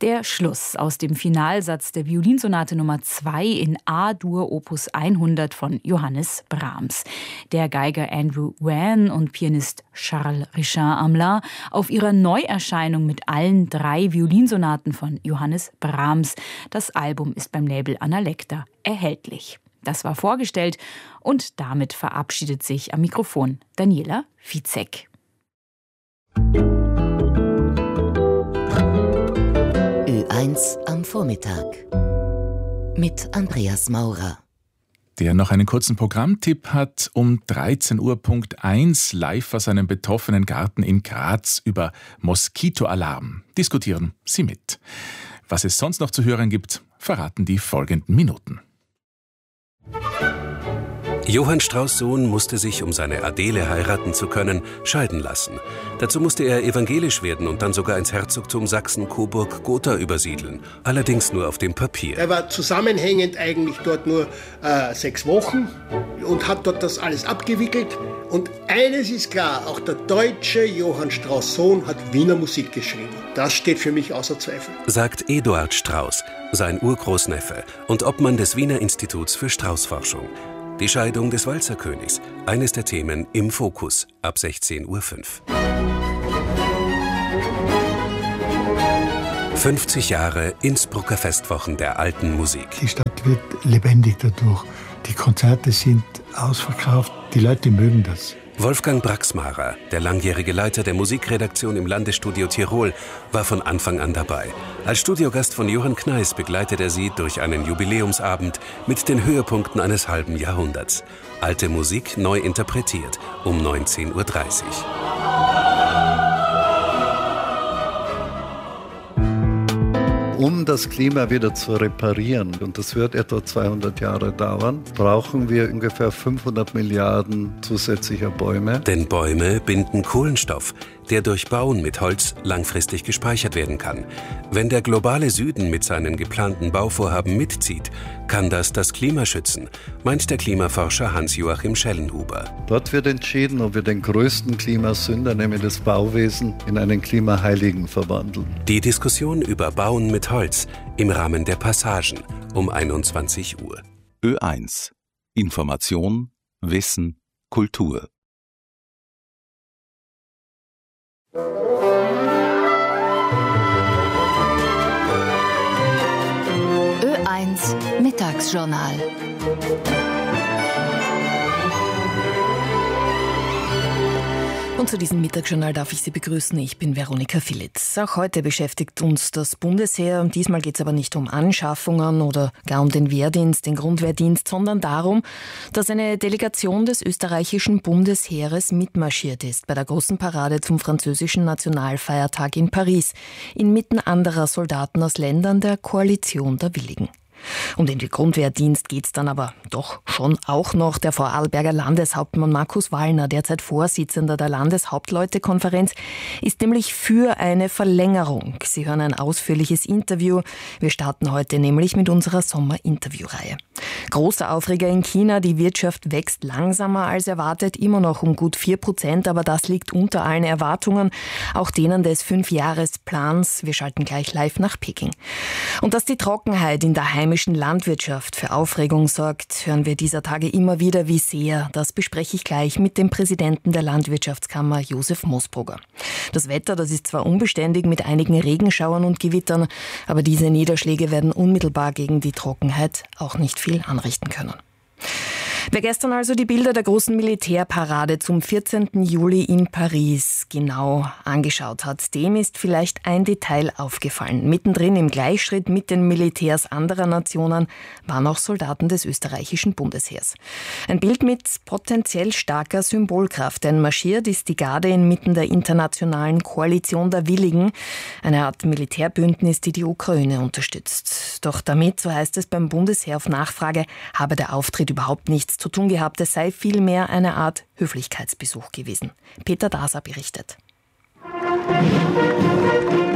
Der Schluss aus dem Finalsatz der Violinsonate Nummer 2 in A-Dur Opus 100 von Johannes Brahms. Der Geiger Andrew Wann und Pianist Charles Richard Hamelin auf ihrer Neuerscheinung mit allen 3 Violinsonaten von Johannes Brahms. Das Album ist beim Label Analecta erhältlich. Das war vorgestellt und damit verabschiedet sich am Mikrofon Daniela Fizek. Ö1 am Vormittag mit Andreas Maurer. Der noch einen kurzen Programmtipp hat: um 13 Uhr Punkt 1 live aus einem betroffenen Garten in Graz über Moskitoalarm. Diskutieren Sie mit. Was es sonst noch zu hören gibt, verraten die folgenden Minuten. Johann Strauss' Sohn musste sich, um seine Adele heiraten zu können, scheiden lassen. Dazu musste er evangelisch werden und dann sogar ins Herzogtum Sachsen-Coburg-Gotha übersiedeln. Allerdings nur auf dem Papier. Er war zusammenhängend eigentlich dort nur 6 Wochen und hat dort das alles abgewickelt. Und eines ist klar, auch der deutsche Johann Strauss' Sohn hat Wiener Musik geschrieben. Das steht für mich außer Zweifel. Sagt Eduard Strauss, sein Urgroßneffe und Obmann des Wiener Instituts für Strauß-Forschung. Die Scheidung des Walzerkönigs, eines der Themen im Fokus, ab 16:05 Uhr. 50 Jahre Innsbrucker Festwochen der alten Musik. Die Stadt wird lebendig dadurch. Die Konzerte sind ausverkauft, die Leute mögen das. Wolfgang Braxmarer, der langjährige Leiter der Musikredaktion im Landesstudio Tirol, war von Anfang an dabei. Als Studiogast von Johann Kneis begleitet er sie durch einen Jubiläumsabend mit den Höhepunkten eines halben Jahrhunderts. Alte Musik neu interpretiert um 19:30 Uhr. Um das Klima wieder zu reparieren, und das wird etwa 200 Jahre dauern, brauchen wir ungefähr 500 Milliarden zusätzlicher Bäume. Denn Bäume binden Kohlenstoff, der durch Bauen mit Holz langfristig gespeichert werden kann. Wenn der globale Süden mit seinen geplanten Bauvorhaben mitzieht, kann das Klima schützen, meint der Klimaforscher Hans-Joachim Schellenhuber. Dort wird entschieden, ob wir den größten Klimasünder, nämlich das Bauwesen, in einen Klimaheiligen verwandeln. Die Diskussion über Bauen mit Holz im Rahmen der Passagen um 21 Uhr. Ö1. Information, Wissen, Kultur. Ö1 Mittagsjournal. Und zu diesem Mittagsjournal darf ich Sie begrüßen. Ich bin Veronika Philitz. Auch heute beschäftigt uns das Bundesheer. Diesmal geht es aber nicht um Anschaffungen oder gar um den Wehrdienst, den Grundwehrdienst, sondern darum, dass eine Delegation des österreichischen Bundesheeres mitmarschiert ist bei der großen Parade zum französischen Nationalfeiertag in Paris, inmitten anderer Soldaten aus Ländern der Koalition der Willigen. Um den Grundwehrdienst geht's dann aber doch schon auch noch. Der Vorarlberger Landeshauptmann Markus Wallner, derzeit Vorsitzender der Landeshauptleutekonferenz, ist nämlich für eine Verlängerung. Sie hören ein ausführliches Interview. Wir starten heute nämlich mit unserer Sommer-Interview-Reihe. Großer Aufreger in China, die Wirtschaft wächst langsamer als erwartet, immer noch um gut 4%, aber das liegt unter allen Erwartungen, auch denen des 5-Jahres-Plans. Wir schalten gleich live nach Peking. Und dass die Trockenheit in der heimischen Landwirtschaft für Aufregung sorgt, hören wir dieser Tage immer wieder, wie sehr. Das bespreche ich gleich mit dem Präsidenten der Landwirtschaftskammer, Josef Moosbrugger. Das Wetter, das ist zwar unbeständig mit einigen Regenschauern und Gewittern, aber diese Niederschläge werden unmittelbar gegen die Trockenheit auch nicht viel anrichten können. Wer gestern also die Bilder der großen Militärparade zum 14. Juli in Paris genau angeschaut hat, dem ist vielleicht ein Detail aufgefallen. Mittendrin im Gleichschritt mit den Militärs anderer Nationen waren auch Soldaten des österreichischen Bundesheers. Ein Bild mit potenziell starker Symbolkraft, denn marschiert ist die Garde inmitten der internationalen Koalition der Willigen, eine Art Militärbündnis, die die Ukraine unterstützt. Doch damit, so heißt es beim Bundesheer auf Nachfrage, habe der Auftritt überhaupt nichts zu tun gehabt. Es sei vielmehr eine Art Höflichkeitsbesuch gewesen. Peter Daser berichtet.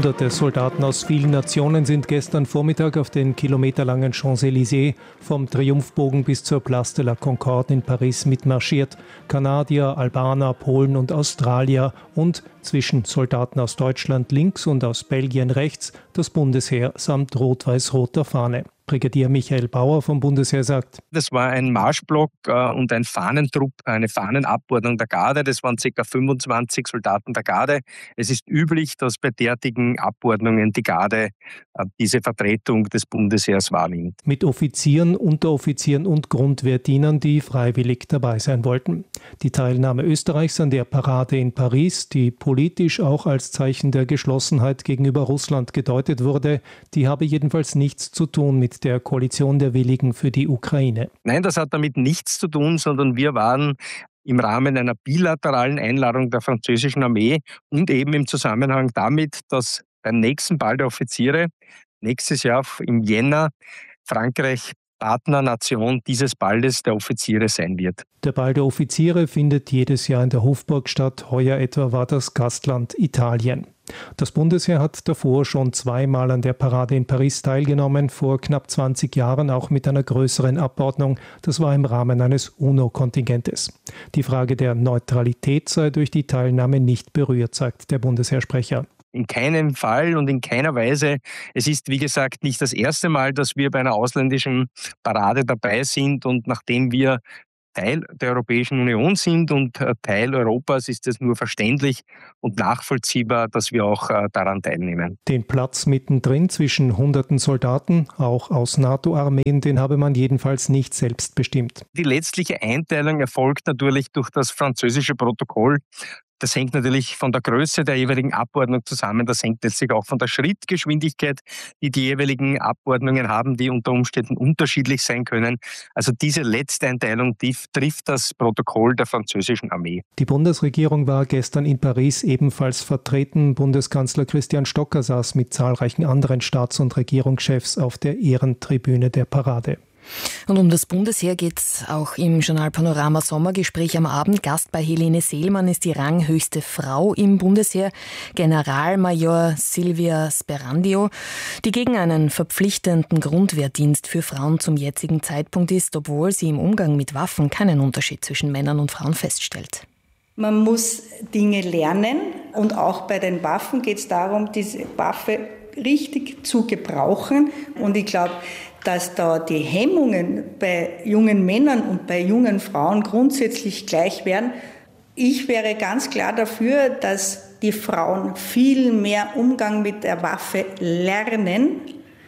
Hunderte Soldaten aus vielen Nationen sind gestern Vormittag auf den kilometerlangen Champs-Élysées vom Triumphbogen bis zur Place de la Concorde in Paris mitmarschiert. Kanadier, Albaner, Polen und Australier und zwischen Soldaten aus Deutschland links und aus Belgien rechts das Bundesheer samt rot-weiß-roter Fahne. Brigadier Michael Bauer vom Bundesheer sagt: Das war ein Marschblock und ein Fahnentrupp, eine Fahnenabordnung der Garde. Das waren ca. 25 Soldaten der Garde. Es ist üblich, dass bei derartigen Abordnungen die Garde diese Vertretung des Bundesheers wahrnimmt. Mit Offizieren, Unteroffizieren und Grundwehrdienern, die freiwillig dabei sein wollten. Die Teilnahme Österreichs an der Parade in Paris, die politisch auch als Zeichen der Geschlossenheit gegenüber Russland gedeutet wurde, die habe jedenfalls nichts zu tun mit der Koalition der Willigen für die Ukraine. Nein, das hat damit nichts zu tun, sondern wir waren im Rahmen einer bilateralen Einladung der französischen Armee und eben im Zusammenhang damit, dass beim nächsten Ball der Offiziere nächstes Jahr im Jänner Frankreich Partnernation dieses Balles der Offiziere sein wird. Der Ball der Offiziere findet jedes Jahr in der Hofburg statt. Heuer etwa war das Gastland Italien. Das Bundesheer hat davor schon zweimal an der Parade in Paris teilgenommen, vor knapp 20 Jahren auch mit einer größeren Abordnung. Das war im Rahmen eines UNO-Kontingentes. Die Frage der Neutralität sei durch die Teilnahme nicht berührt, sagt der Bundesheersprecher. In keinem Fall und in keiner Weise. Es ist, wie gesagt, nicht das erste Mal, dass wir bei einer ausländischen Parade dabei sind. Und nachdem wir Teil der Europäischen Union sind und Teil Europas, ist es nur verständlich und nachvollziehbar, dass wir auch daran teilnehmen. Den Platz mittendrin zwischen hunderten Soldaten, auch aus NATO-Armeen, den habe man jedenfalls nicht selbst bestimmt. Die letztliche Einteilung erfolgt natürlich durch das französische Protokoll. Das hängt natürlich von der Größe der jeweiligen Abordnung zusammen. Das hängt letztlich auch von der Schrittgeschwindigkeit, die die jeweiligen Abordnungen haben, die unter Umständen unterschiedlich sein können. Also diese letzte Einteilung trifft das Protokoll der französischen Armee. Die Bundesregierung war gestern in Paris ebenfalls vertreten. Bundeskanzler Christian Stocker saß mit zahlreichen anderen Staats- und Regierungschefs auf der Ehrentribüne der Parade. Und um das Bundesheer geht es auch im Journal Panorama Sommergespräch am Abend. Gast bei Helene Seelmann ist die ranghöchste Frau im Bundesheer, Generalmajor Silvia Sperandio, die gegen einen verpflichtenden Grundwehrdienst für Frauen zum jetzigen Zeitpunkt ist, obwohl sie im Umgang mit Waffen keinen Unterschied zwischen Männern und Frauen feststellt. Man muss Dinge lernen und auch bei den Waffen geht es darum, diese Waffe richtig zu gebrauchen. Und ich glaube, dass da die Hemmungen bei jungen Männern und bei jungen Frauen grundsätzlich gleich wären. Ich wäre ganz klar dafür, dass die Frauen viel mehr Umgang mit der Waffe lernen.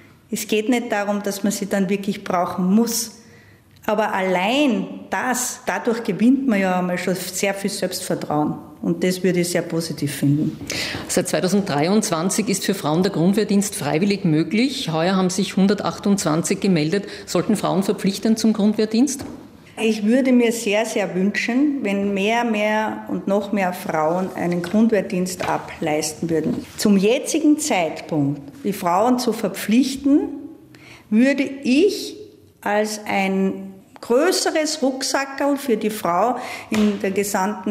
Es geht nicht darum, dass man sie dann wirklich brauchen muss. Aber allein dadurch gewinnt man ja einmal schon sehr viel Selbstvertrauen. Und das würde ich sehr positiv finden. Seit 2023 ist für Frauen der Grundwehrdienst freiwillig möglich. Heuer haben sich 128 gemeldet. Sollten Frauen verpflichtend zum Grundwehrdienst? Ich würde mir sehr, sehr wünschen, wenn mehr und noch mehr Frauen einen Grundwehrdienst ableisten würden. Zum jetzigen Zeitpunkt die Frauen zu verpflichten, würde ich als ein größeres Rucksackerl für die Frau in der gesamten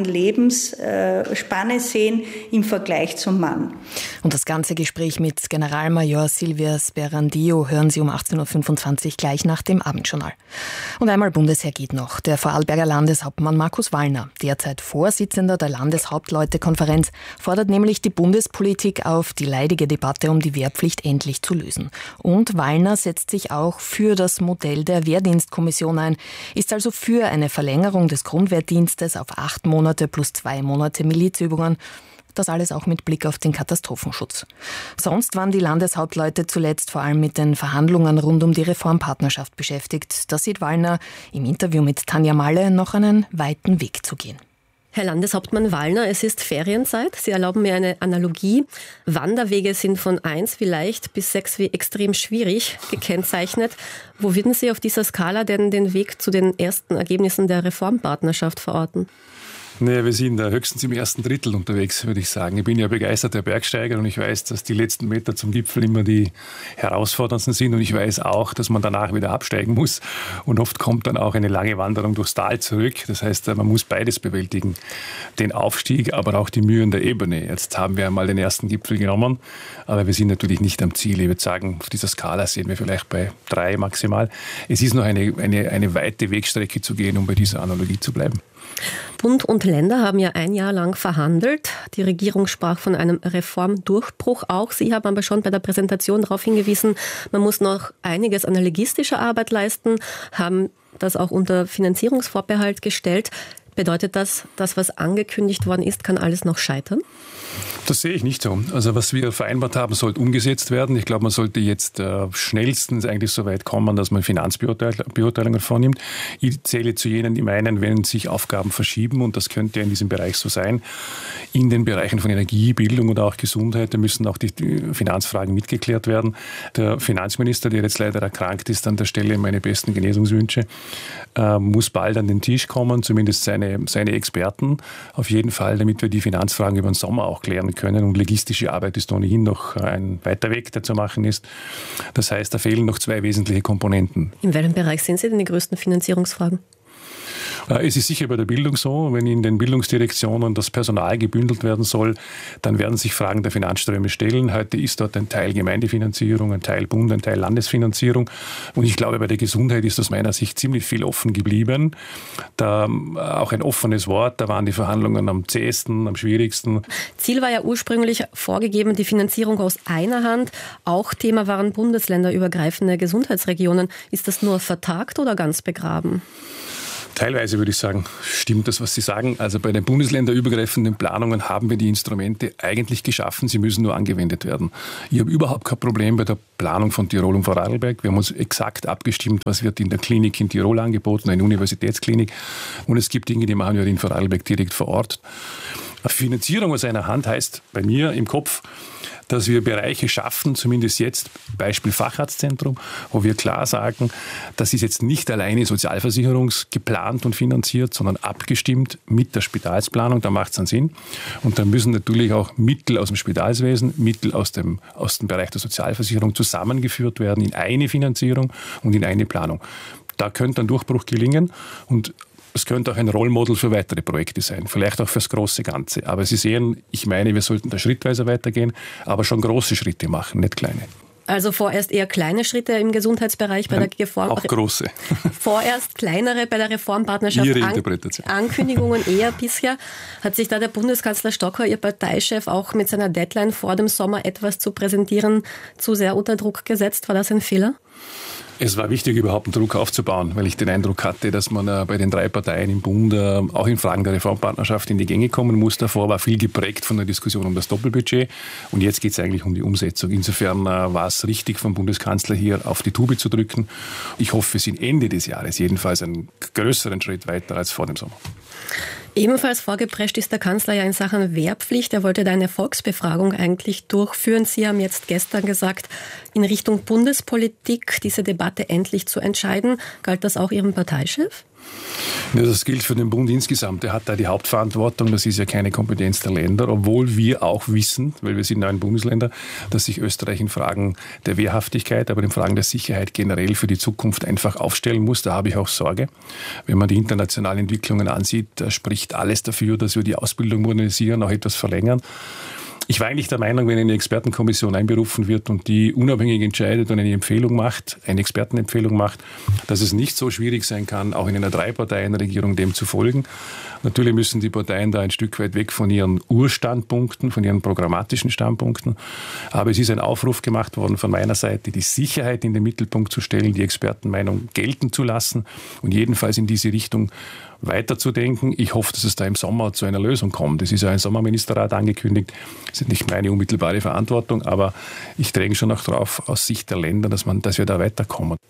Lebensspanne sehen im Vergleich zum Mann. Und das ganze Gespräch mit Generalmajor Silvia Sperandio hören Sie um 18.25 Uhr gleich nach dem Abendjournal. Und einmal Bundesheer geht noch. Der Vorarlberger Landeshauptmann Markus Wallner, derzeit Vorsitzender der Landeshauptleutekonferenz, fordert nämlich die Bundespolitik auf, die leidige Debatte um die Wehrpflicht endlich zu lösen. Und Wallner setzt sich auch für das Modell der Wehrdienstkommission ein, ist also für eine Verlängerung des Grundwehrdienstes auf 8 Monate plus 2 Monate Milizübungen. Das alles auch mit Blick auf den Katastrophenschutz. Sonst waren die Landeshauptleute zuletzt vor allem mit den Verhandlungen rund um die Reformpartnerschaft beschäftigt. Da sieht Wallner im Interview mit Tanja Malle noch einen weiten Weg zu gehen. Herr Landeshauptmann Wallner, es ist Ferienzeit. Sie erlauben mir eine Analogie. Wanderwege sind von 1 wie leicht bis 6 wie extrem schwierig gekennzeichnet. Wo würden Sie auf dieser Skala denn den Weg zu den ersten Ergebnissen der Reformpartnerschaft verorten? Naja, wir sind höchstens im ersten Drittel unterwegs, würde ich sagen. Ich bin ja begeisterter Bergsteiger und ich weiß, dass die letzten Meter zum Gipfel immer die herausforderndsten sind und ich weiß auch, dass man danach wieder absteigen muss und oft kommt dann auch eine lange Wanderung durchs Tal zurück. Das heißt, man muss beides bewältigen, den Aufstieg, aber auch die Mühen der Ebene. Jetzt haben wir einmal den ersten Gipfel genommen, aber wir sind natürlich nicht am Ziel. Ich würde sagen, auf dieser Skala sehen wir vielleicht bei 3 maximal. Es ist noch eine weite Wegstrecke zu gehen, um bei dieser Analogie zu bleiben. Bund und Länder haben ja ein Jahr lang verhandelt. Die Regierung sprach von einem Reformdurchbruch auch. Sie haben aber schon bei der Präsentation darauf hingewiesen, man muss noch einiges an logistischer Arbeit leisten, haben das auch unter Finanzierungsvorbehalt gestellt. Bedeutet das, was angekündigt worden ist, kann alles noch scheitern? Das sehe ich nicht so. Also was wir vereinbart haben, sollte umgesetzt werden. Ich glaube, man sollte jetzt schnellstens eigentlich so weit kommen, dass man Finanzbeurteilungen vornimmt. Ich zähle zu jenen, die meinen, wenn sich Aufgaben verschieben, und das könnte ja in diesem Bereich so sein, in den Bereichen von Energie, Bildung oder auch Gesundheit, da müssen auch die Finanzfragen mitgeklärt werden. Der Finanzminister, der jetzt leider erkrankt ist, an der Stelle meine besten Genesungswünsche, muss bald an den Tisch kommen, zumindest seine Experten auf jeden Fall, damit wir die Finanzfragen über den Sommer auch klären können. Und logistische Arbeit ist ohnehin noch ein weiter Weg, der zu machen ist. Das heißt, da fehlen noch 2 wesentliche Komponenten. In welchem Bereich sind Sie denn die größten Finanzierungsfragen? Es ist sicher bei der Bildung so, wenn in den Bildungsdirektionen das Personal gebündelt werden soll, dann werden sich Fragen der Finanzströme stellen. Heute ist dort ein Teil Gemeindefinanzierung, ein Teil Bund, ein Teil Landesfinanzierung. Und ich glaube, bei der Gesundheit ist aus meiner Sicht ziemlich viel offen geblieben. Da auch ein offenes Wort, da waren die Verhandlungen am zähesten, am schwierigsten. Ziel war ja ursprünglich vorgegeben, die Finanzierung aus einer Hand. Auch Thema waren bundesländerübergreifende Gesundheitsregionen. Ist das nur vertagt oder ganz begraben? Teilweise würde ich sagen, stimmt das, was Sie sagen. Also bei den bundesländerübergreifenden Planungen haben wir die Instrumente eigentlich geschaffen. Sie müssen nur angewendet werden. Ich habe überhaupt kein Problem bei der Planung von Tirol und Vorarlberg. Wir haben uns exakt abgestimmt, was wird in der Klinik in Tirol angeboten, eine Universitätsklinik. Und es gibt Dinge, die machen wir in Vorarlberg direkt vor Ort. Finanzierung aus einer Hand heißt bei mir im Kopf, dass wir Bereiche schaffen, zumindest jetzt, Beispiel Facharztzentrum, wo wir klar sagen, das ist jetzt nicht alleine sozialversicherungsgeplant und finanziert, sondern abgestimmt mit der Spitalsplanung, da macht es einen Sinn. Und da müssen natürlich auch Mittel aus dem Spitalswesen, Mittel aus dem Bereich der Sozialversicherung zusammengeführt werden in eine Finanzierung und in eine Planung. Da könnte ein Durchbruch gelingen und es könnte auch ein Rollmodel für weitere Projekte sein, vielleicht auch fürs große Ganze. Aber Sie sehen, ich meine, wir sollten da schrittweise weitergehen, aber schon große Schritte machen, nicht kleine. Also vorerst eher kleine Schritte im Gesundheitsbereich bei der Reform. Auch große. Vorerst kleinere bei der Reformpartnerschaft. Ihre Interpretation. Ankündigungen eher bisher. Hat sich da der Bundeskanzler Stocker, Ihr Parteichef, auch mit seiner Deadline vor dem Sommer etwas zu präsentieren, zu sehr unter Druck gesetzt? War das ein Fehler? Es war wichtig, überhaupt einen Druck aufzubauen, weil ich den Eindruck hatte, dass man bei den 3 Parteien im Bund auch in Fragen der Reformpartnerschaft in die Gänge kommen muss. Davor war viel geprägt von der Diskussion um das Doppelbudget und jetzt geht es eigentlich um die Umsetzung. Insofern war es richtig vom Bundeskanzler hier auf die Tube zu drücken. Ich hoffe, wir sind Ende des Jahres jedenfalls einen größeren Schritt weiter als vor dem Sommer. Ebenfalls vorgeprescht ist der Kanzler ja in Sachen Wehrpflicht. Er wollte da eine Volksbefragung eigentlich durchführen. Sie haben jetzt gestern gesagt, in Richtung Bundespolitik diese Debatte endlich zu entscheiden. Galt das auch Ihrem Parteichef? Ja, das gilt für den Bund insgesamt. Er hat da die Hauptverantwortung. Das ist ja keine Kompetenz der Länder, obwohl wir auch wissen, weil wir sind 9 Bundesländer, dass sich Österreich in Fragen der Wehrhaftigkeit, aber in Fragen der Sicherheit generell für die Zukunft einfach aufstellen muss. Da habe ich auch Sorge. Wenn man die internationalen Entwicklungen ansieht, spricht alles dafür, dass wir die Ausbildung modernisieren, auch etwas verlängern. Ich war eigentlich der Meinung, wenn eine Expertenkommission einberufen wird und die unabhängig entscheidet und eine Empfehlung macht, eine Expertenempfehlung macht, dass es nicht so schwierig sein kann, auch in einer 3-Parteien-Regierung dem zu folgen. Natürlich müssen die Parteien da ein Stück weit weg von ihren Urstandpunkten, von ihren programmatischen Standpunkten. Aber es ist ein Aufruf gemacht worden von meiner Seite, die Sicherheit in den Mittelpunkt zu stellen, die Expertenmeinung gelten zu lassen und jedenfalls in diese Richtung weiterzudenken. Ich hoffe, dass es da im Sommer zu einer Lösung kommt. Es ist ja ein Sommerministerrat angekündigt. Das ist nicht meine unmittelbare Verantwortung, aber ich dränge schon auch darauf, aus Sicht der Länder, dass wir da weiterkommen.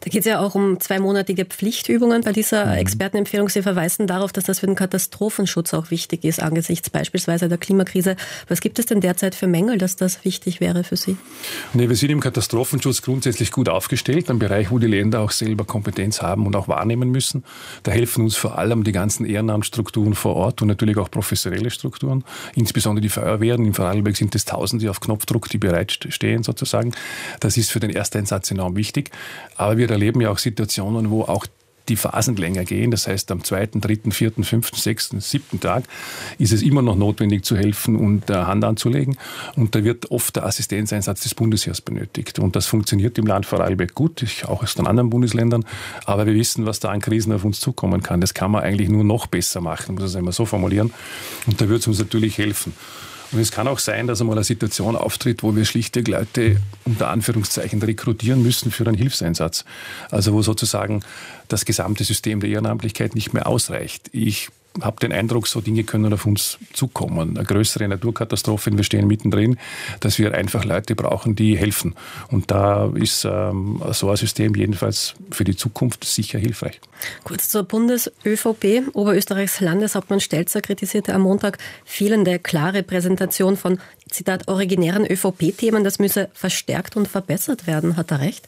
Da geht es ja auch um 2-monatige Pflichtübungen bei dieser Expertenempfehlung. Sie verweisen darauf, dass das für den Katastrophenschutz auch wichtig ist, angesichts beispielsweise der Klimakrise. Was gibt es denn derzeit für Mängel, dass das wichtig wäre für Sie? Nee, wir sind im Katastrophenschutz grundsätzlich gut aufgestellt, ein Bereich, wo die Länder auch selber Kompetenz haben und auch wahrnehmen müssen. Da helfen uns vor allem die ganzen Ehrenamtsstrukturen vor Ort und natürlich auch professionelle Strukturen, insbesondere die Feuerwehren. In Vorarlberg sind es Tausende auf Knopfdruck, die bereitstehen sozusagen. Das ist für den Ersteinsatz enorm wichtig. Aber wir erleben ja auch Situationen, wo auch die Phasen länger gehen. Das heißt, am 2., 3., 4., 5., 6., 7. Tag ist es immer noch notwendig zu helfen und Hand anzulegen. Und da wird oft der Assistenzeinsatz des Bundesheers benötigt. Und das funktioniert im Land Vorarlberg gut, auch aus den anderen Bundesländern. Aber wir wissen, was da an Krisen auf uns zukommen kann. Das kann man eigentlich nur noch besser machen, muss ich es einmal so formulieren. Und da wird es uns natürlich helfen. Und es kann auch sein, dass einmal eine Situation auftritt, wo wir schlichtweg Leute unter Anführungszeichen rekrutieren müssen für einen Hilfseinsatz. Also wo sozusagen das gesamte System der Ehrenamtlichkeit nicht mehr ausreicht. Ich habe den Eindruck, so Dinge können auf uns zukommen. Eine größere Naturkatastrophe, wir stehen mittendrin, dass wir einfach Leute brauchen, die helfen. Und da ist so ein System jedenfalls für die Zukunft sicher hilfreich. Kurz zur Bundes-ÖVP. Oberösterreichs Landeshauptmann Stelzer kritisierte am Montag fehlende klare Präsentation von, Zitat, originären ÖVP-Themen. Das müsse verstärkt und verbessert werden. Hat er recht?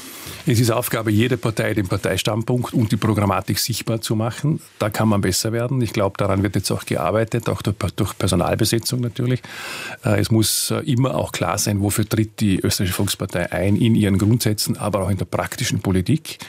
Es ist Aufgabe jeder Partei, den Parteistandpunkt und die Programmatik sichtbar zu machen. Da kann man besser werden. Ich glaube, daran wird jetzt auch gearbeitet, auch durch Personalbesetzung natürlich. Es muss immer auch klar sein, wofür tritt die Österreichische Volkspartei ein, in ihren Grundsätzen, aber auch in der praktischen Politik.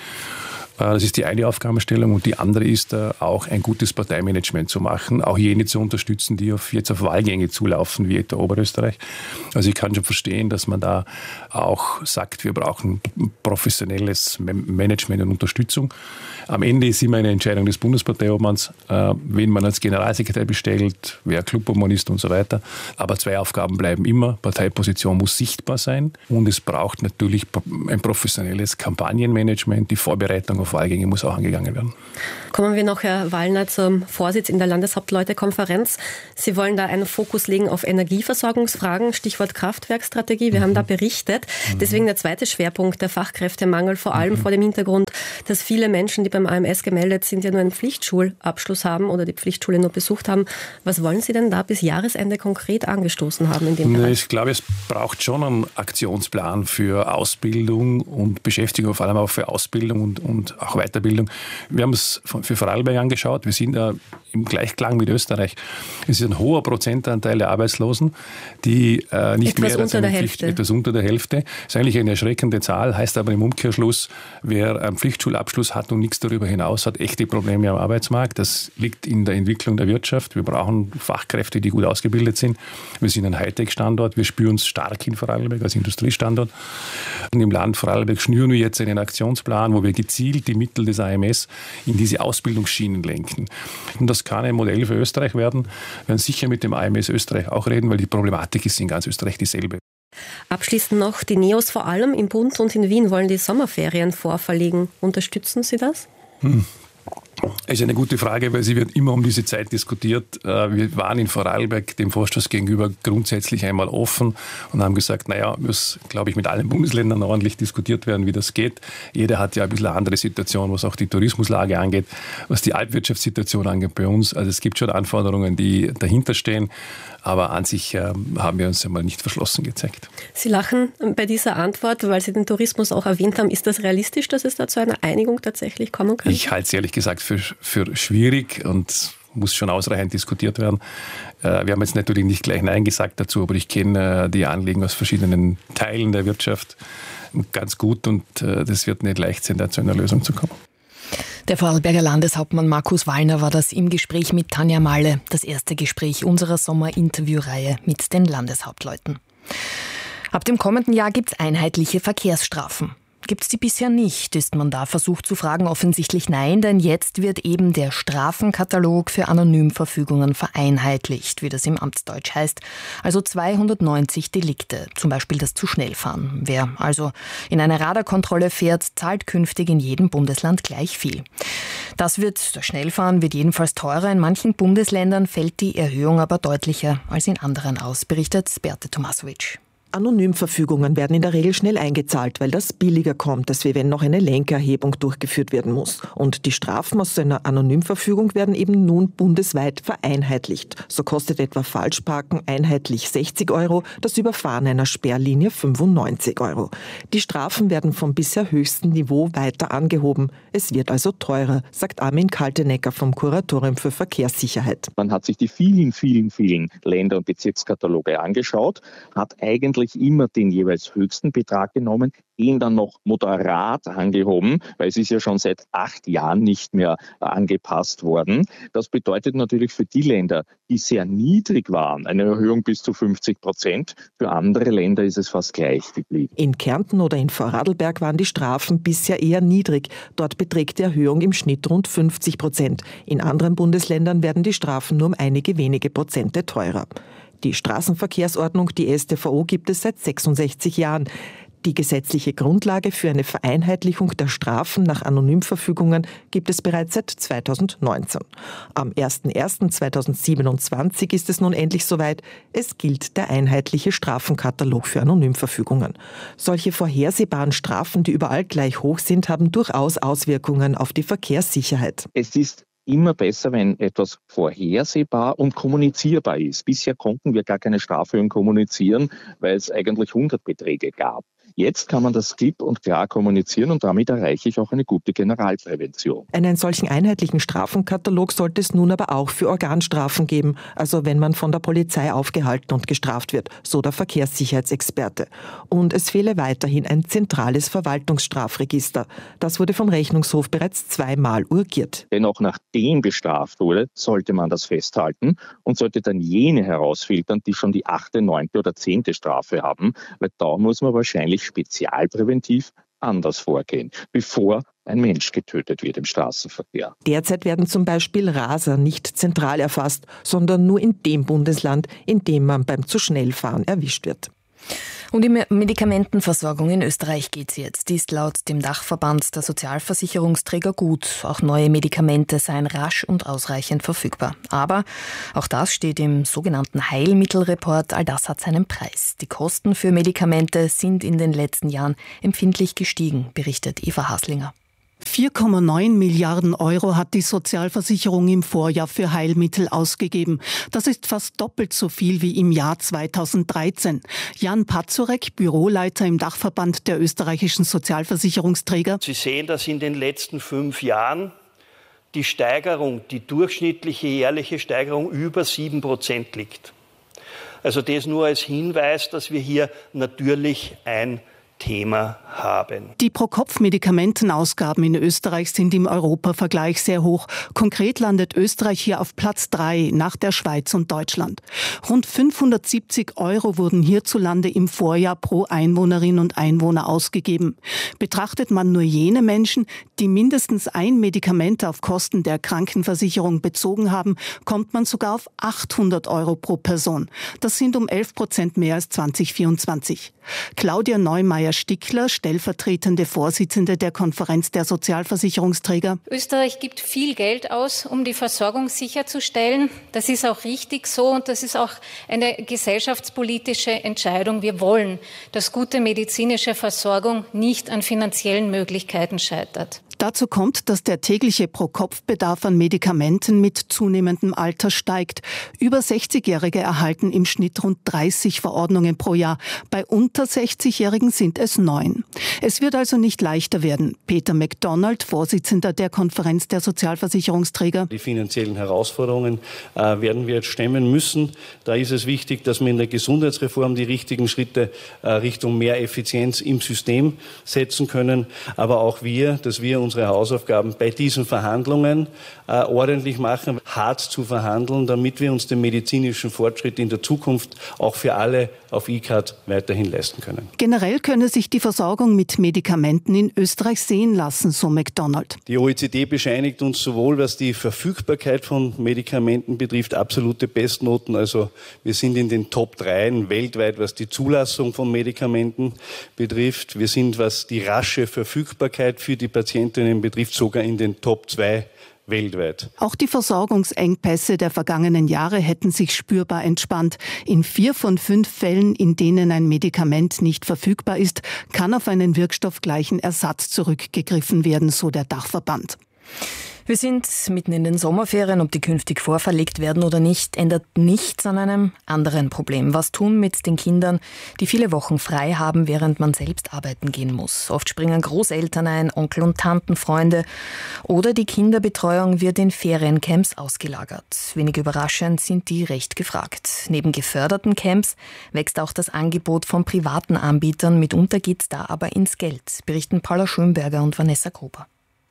Das ist die eine Aufgabenstellung und die andere ist auch ein gutes Parteimanagement zu machen, auch jene zu unterstützen, die jetzt auf Wahlgänge zulaufen, wie etwa Oberösterreich. Also ich kann schon verstehen, dass man da auch sagt, wir brauchen professionelles Management und Unterstützung. Am Ende ist immer eine Entscheidung des Bundesparteiobmanns, wen man als Generalsekretär bestellt, wer Clubobmann ist und so weiter. Aber 2 Aufgaben bleiben immer. Parteiposition muss sichtbar sein und es braucht natürlich ein professionelles Kampagnenmanagement, die Vorbereitung auf Wahlgänge muss auch angegangen werden. Kommen wir noch, Herr Wallner, zum Vorsitz in der Landeshauptleutekonferenz. Sie wollen da einen Fokus legen auf Energieversorgungsfragen, Stichwort Kraftwerkstrategie. Wir haben da berichtet. Deswegen der zweite Schwerpunkt, der Fachkräftemangel, vor allem vor dem Hintergrund, dass viele Menschen, die beim AMS gemeldet sind, ja nur einen Pflichtschulabschluss haben oder die Pflichtschule nur besucht haben. Was wollen Sie denn da bis Jahresende konkret angestoßen haben in dem Bereich? Ich glaube, es braucht schon einen Aktionsplan für Ausbildung und Beschäftigung, vor allem auch für Ausbildung und auch Weiterbildung. Wir haben es für Vorarlberg angeschaut. Wir sind da im Gleichklang mit Österreich. Es ist ein hoher Prozentanteil der Arbeitslosen, die nicht mehr als etwas unter der Hälfte. Das ist eigentlich eine erschreckende Zahl, heißt aber im Umkehrschluss, wer einen Pflichtschulabschluss hat und nichts darüber hinaus, hat echte Probleme am Arbeitsmarkt. Das liegt in der Entwicklung der Wirtschaft. Wir brauchen Fachkräfte, die gut ausgebildet sind. Wir sind ein Hightech-Standort. Wir spüren es stark in Vorarlberg als Industriestandort. Und im Land Vorarlberg schnüren wir jetzt einen Aktionsplan, wo wir gezielt die Mittel des AMS in diese Ausbildungsschienen lenken. Und das kann ein Modell für Österreich werden. Wir werden sicher mit dem AMS Österreich auch reden, weil die Problematik ist in ganz Österreich dieselbe. Abschließend noch, die NEOS vor allem im Bund und in Wien wollen die Sommerferien vorverlegen. Unterstützen Sie das? Das ist eine gute Frage, weil sie wird immer um diese Zeit diskutiert. Wir waren in Vorarlberg dem Vorstoß gegenüber grundsätzlich einmal offen und haben gesagt, muss, glaube ich, mit allen Bundesländern ordentlich diskutiert werden, wie das geht. Jeder hat ja ein bisschen eine andere Situation, was auch die Tourismuslage angeht, was die Alpwirtschaftssituation angeht bei uns. Also es gibt schon Anforderungen, die dahinter stehen, aber an sich haben wir uns einmal nicht verschlossen gezeigt. Sie lachen bei dieser Antwort, weil Sie den Tourismus auch erwähnt haben. Ist das realistisch, dass es da zu einer Einigung tatsächlich kommen kann? Ich halte es ehrlich gesagt für schwierig und muss schon ausreichend diskutiert werden. Wir haben jetzt natürlich nicht gleich Nein gesagt dazu, aber ich kenne die Anliegen aus verschiedenen Teilen der Wirtschaft ganz gut und das wird nicht leicht sein, da zu einer Lösung zu kommen. Der Vorarlberger Landeshauptmann Markus Wallner war das im Gespräch mit Tanja Malle, das erste Gespräch unserer Sommerinterviewreihe mit den Landeshauptleuten. Ab dem kommenden Jahr gibt es einheitliche Verkehrsstrafen. Gibt es die bisher nicht, ist man da versucht zu fragen, offensichtlich nein, denn jetzt wird eben der Strafenkatalog für Anonymverfügungen vereinheitlicht, wie das im Amtsdeutsch heißt. Also 290 Delikte, zum Beispiel das zu schnell fahren. Wer also in eine Radarkontrolle fährt, zahlt künftig in jedem Bundesland gleich viel. Das Schnellfahren wird jedenfalls teurer. In manchen Bundesländern fällt die Erhöhung aber deutlicher als in anderen aus, berichtet Berthe Tomasovic. Anonymverfügungen werden in der Regel schnell eingezahlt, weil das billiger kommt, als wenn noch eine Lenkerhebung durchgeführt werden muss. Und die Strafen aus so einer Anonymverfügung werden eben nun bundesweit vereinheitlicht. So kostet etwa Falschparken einheitlich 60 €, das Überfahren einer Sperrlinie 95 €. Die Strafen werden vom bisher höchsten Niveau weiter angehoben. Es wird also teurer, sagt Armin Kaltenecker vom Kuratorium für Verkehrssicherheit. Man hat sich die vielen Länder- und Bezirkskataloge angeschaut, hat eigentlich immer den jeweils höchsten Betrag genommen, ihn dann noch moderat angehoben, weil es ist ja schon seit 8 Jahren nicht mehr angepasst worden. Das bedeutet natürlich für die Länder, die sehr niedrig waren, eine Erhöhung bis zu 50%. Für andere Länder ist es fast gleich geblieben. In Kärnten oder in Vorarlberg waren die Strafen bisher eher niedrig. Dort beträgt die Erhöhung im Schnitt rund 50%. In anderen Bundesländern werden die Strafen nur um einige wenige Prozente teurer. Die Straßenverkehrsordnung, die StVO, gibt es seit 66 Jahren. Die gesetzliche Grundlage für eine Vereinheitlichung der Strafen nach Anonymverfügungen gibt es bereits seit 2019. Am 01.01.2027 ist es nun endlich soweit. Es gilt der einheitliche Strafenkatalog für Anonymverfügungen. Solche vorhersehbaren Strafen, die überall gleich hoch sind, haben durchaus Auswirkungen auf die Verkehrssicherheit. Es ist immer besser, wenn etwas vorhersehbar und kommunizierbar ist. Bisher konnten wir gar keine Straferhöhung kommunizieren, weil es eigentlich 100-Beträge gab. Jetzt kann man das klipp und klar kommunizieren und damit erreiche ich auch eine gute Generalprävention. Einen solchen einheitlichen Strafenkatalog sollte es nun aber auch für Organstrafen geben, also wenn man von der Polizei aufgehalten und gestraft wird, so der Verkehrssicherheitsexperte. Und es fehle weiterhin ein zentrales Verwaltungsstrafregister. Das wurde vom Rechnungshof bereits 2-mal urgiert. Wenn auch nachdem bestraft wurde, sollte man das festhalten und sollte dann jene herausfiltern, die schon die 8., 9. oder 10. Strafe haben, weil da muss man wahrscheinlich spezialpräventiv anders vorgehen, bevor ein Mensch getötet wird im Straßenverkehr. Derzeit werden zum Beispiel Raser nicht zentral erfasst, sondern nur in dem Bundesland, in dem man beim zu schnell fahren erwischt wird. Um die Medikamentenversorgung in Österreich geht es jetzt. Die ist laut dem Dachverband der Sozialversicherungsträger gut. Auch neue Medikamente seien rasch und ausreichend verfügbar. Aber auch das steht im sogenannten Heilmittelreport. All das hat seinen Preis. Die Kosten für Medikamente sind in den letzten Jahren empfindlich gestiegen, berichtet Eva Haslinger. 4,9 Milliarden € hat die Sozialversicherung im Vorjahr für Heilmittel ausgegeben. Das ist fast doppelt so viel wie im Jahr 2013. Jan Pazurek, Büroleiter im Dachverband der österreichischen Sozialversicherungsträger. Sie sehen, dass in den letzten 5 Jahren die Steigerung, die durchschnittliche jährliche Steigerung über 7% liegt. Also das nur als Hinweis, dass wir hier natürlich ein Thema haben. Die Pro-Kopf-Medikamentenausgaben in Österreich sind im Europavergleich sehr hoch. Konkret landet Österreich hier auf Platz 3 nach der Schweiz und Deutschland. Rund 570 € wurden hierzulande im Vorjahr pro Einwohnerin und Einwohner ausgegeben. Betrachtet man nur jene Menschen, die mindestens ein Medikament auf Kosten der Krankenversicherung bezogen haben, kommt man sogar auf 800 € pro Person. Das sind um 11% mehr als 2024. Claudia Neumeier-Stickler, stellvertretende Vorsitzende der Konferenz der Sozialversicherungsträger. Österreich gibt viel Geld aus, um die Versorgung sicherzustellen. Das ist auch richtig so und das ist auch eine gesellschaftspolitische Entscheidung. Wir wollen, dass gute medizinische Versorgung nicht an finanziellen Möglichkeiten scheitert. Dazu kommt, dass der tägliche Pro-Kopf-Bedarf an Medikamenten mit zunehmendem Alter steigt. Über 60-Jährige erhalten im Schnitt rund 30 Verordnungen pro Jahr. Bei unter 60-Jährigen sind es 9. Es wird also nicht leichter werden. Peter MacDonald, Vorsitzender der Konferenz der Sozialversicherungsträger. Die finanziellen Herausforderungen werden wir jetzt stemmen müssen. Da ist es wichtig, dass wir in der Gesundheitsreform die richtigen Schritte Richtung mehr Effizienz im System setzen können. Aber auch dass wir unsere Hausaufgaben bei diesen Verhandlungen ordentlich machen, hart zu verhandeln, damit wir uns den medizinischen Fortschritt in der Zukunft auch für alle auf E-Card weiterhin leisten können. Generell könne sich die Versorgung mit Medikamenten in Österreich sehen lassen, so MacDonald. Die OECD bescheinigt uns sowohl, was die Verfügbarkeit von Medikamenten betrifft, absolute Bestnoten. Also wir sind in den Top 3 weltweit, was die Zulassung von Medikamenten betrifft. Wir sind, was die rasche Verfügbarkeit für die Patientinnen betrifft, sogar in den Top 2 weltweit. Auch die Versorgungsengpässe der vergangenen Jahre hätten sich spürbar entspannt. In 4 von 5 Fällen, in denen ein Medikament nicht verfügbar ist, kann auf einen wirkstoffgleichen Ersatz zurückgegriffen werden, so der Dachverband. Wir sind mitten in den Sommerferien. Ob die künftig vorverlegt werden oder nicht, ändert nichts an einem anderen Problem. Was tun mit den Kindern, die viele Wochen frei haben, während man selbst arbeiten gehen muss? Oft springen Großeltern ein, Onkel und Tanten, Freunde. Oder die Kinderbetreuung wird in Feriencamps ausgelagert. Wenig überraschend sind die recht gefragt. Neben geförderten Camps wächst auch das Angebot von privaten Anbietern. Mitunter geht's da aber ins Geld, berichten Paula Schönberger und Vanessa Gruber.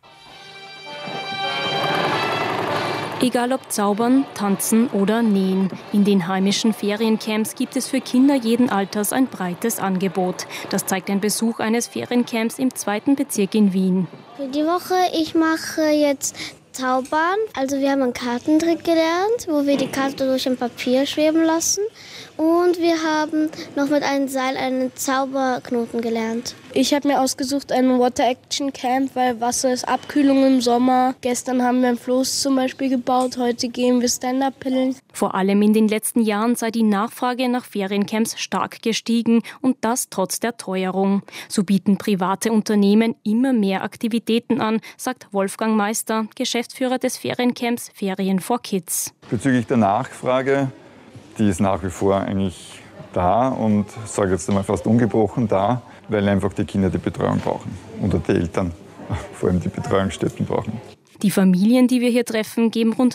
Egal ob Zaubern, Tanzen oder Nähen. In den heimischen Feriencamps gibt es für Kinder jeden Alters ein breites Angebot. Das zeigt ein Besuch eines Feriencamps im 2. Bezirk in Wien. Für die Woche, ich mache jetzt Zaubern. Also wir haben einen Kartentrick gelernt, wo wir die Karte durch ein Papier schweben lassen. Und wir haben noch mit einem Seil einen Zauberknoten gelernt. Ich habe mir ausgesucht ein Water-Action-Camp, weil Wasser ist Abkühlung im Sommer. Gestern haben wir ein Floß zum Beispiel gebaut, heute gehen wir Stand-Up-Paddeln. Vor allem in den letzten Jahren sei die Nachfrage nach Feriencamps stark gestiegen und das trotz der Teuerung. So bieten private Unternehmen immer mehr Aktivitäten an, sagt Wolfgang Meister, Geschäftsführer des Feriencamps Ferien for Kids. Bezüglich der Nachfrage, die ist nach wie vor eigentlich da und sage jetzt einmal fast ungebrochen da, weil einfach die Kinder die Betreuung brauchen oder die Eltern vor allem die Betreuungsstätten brauchen. Die Familien, die wir hier treffen, geben rund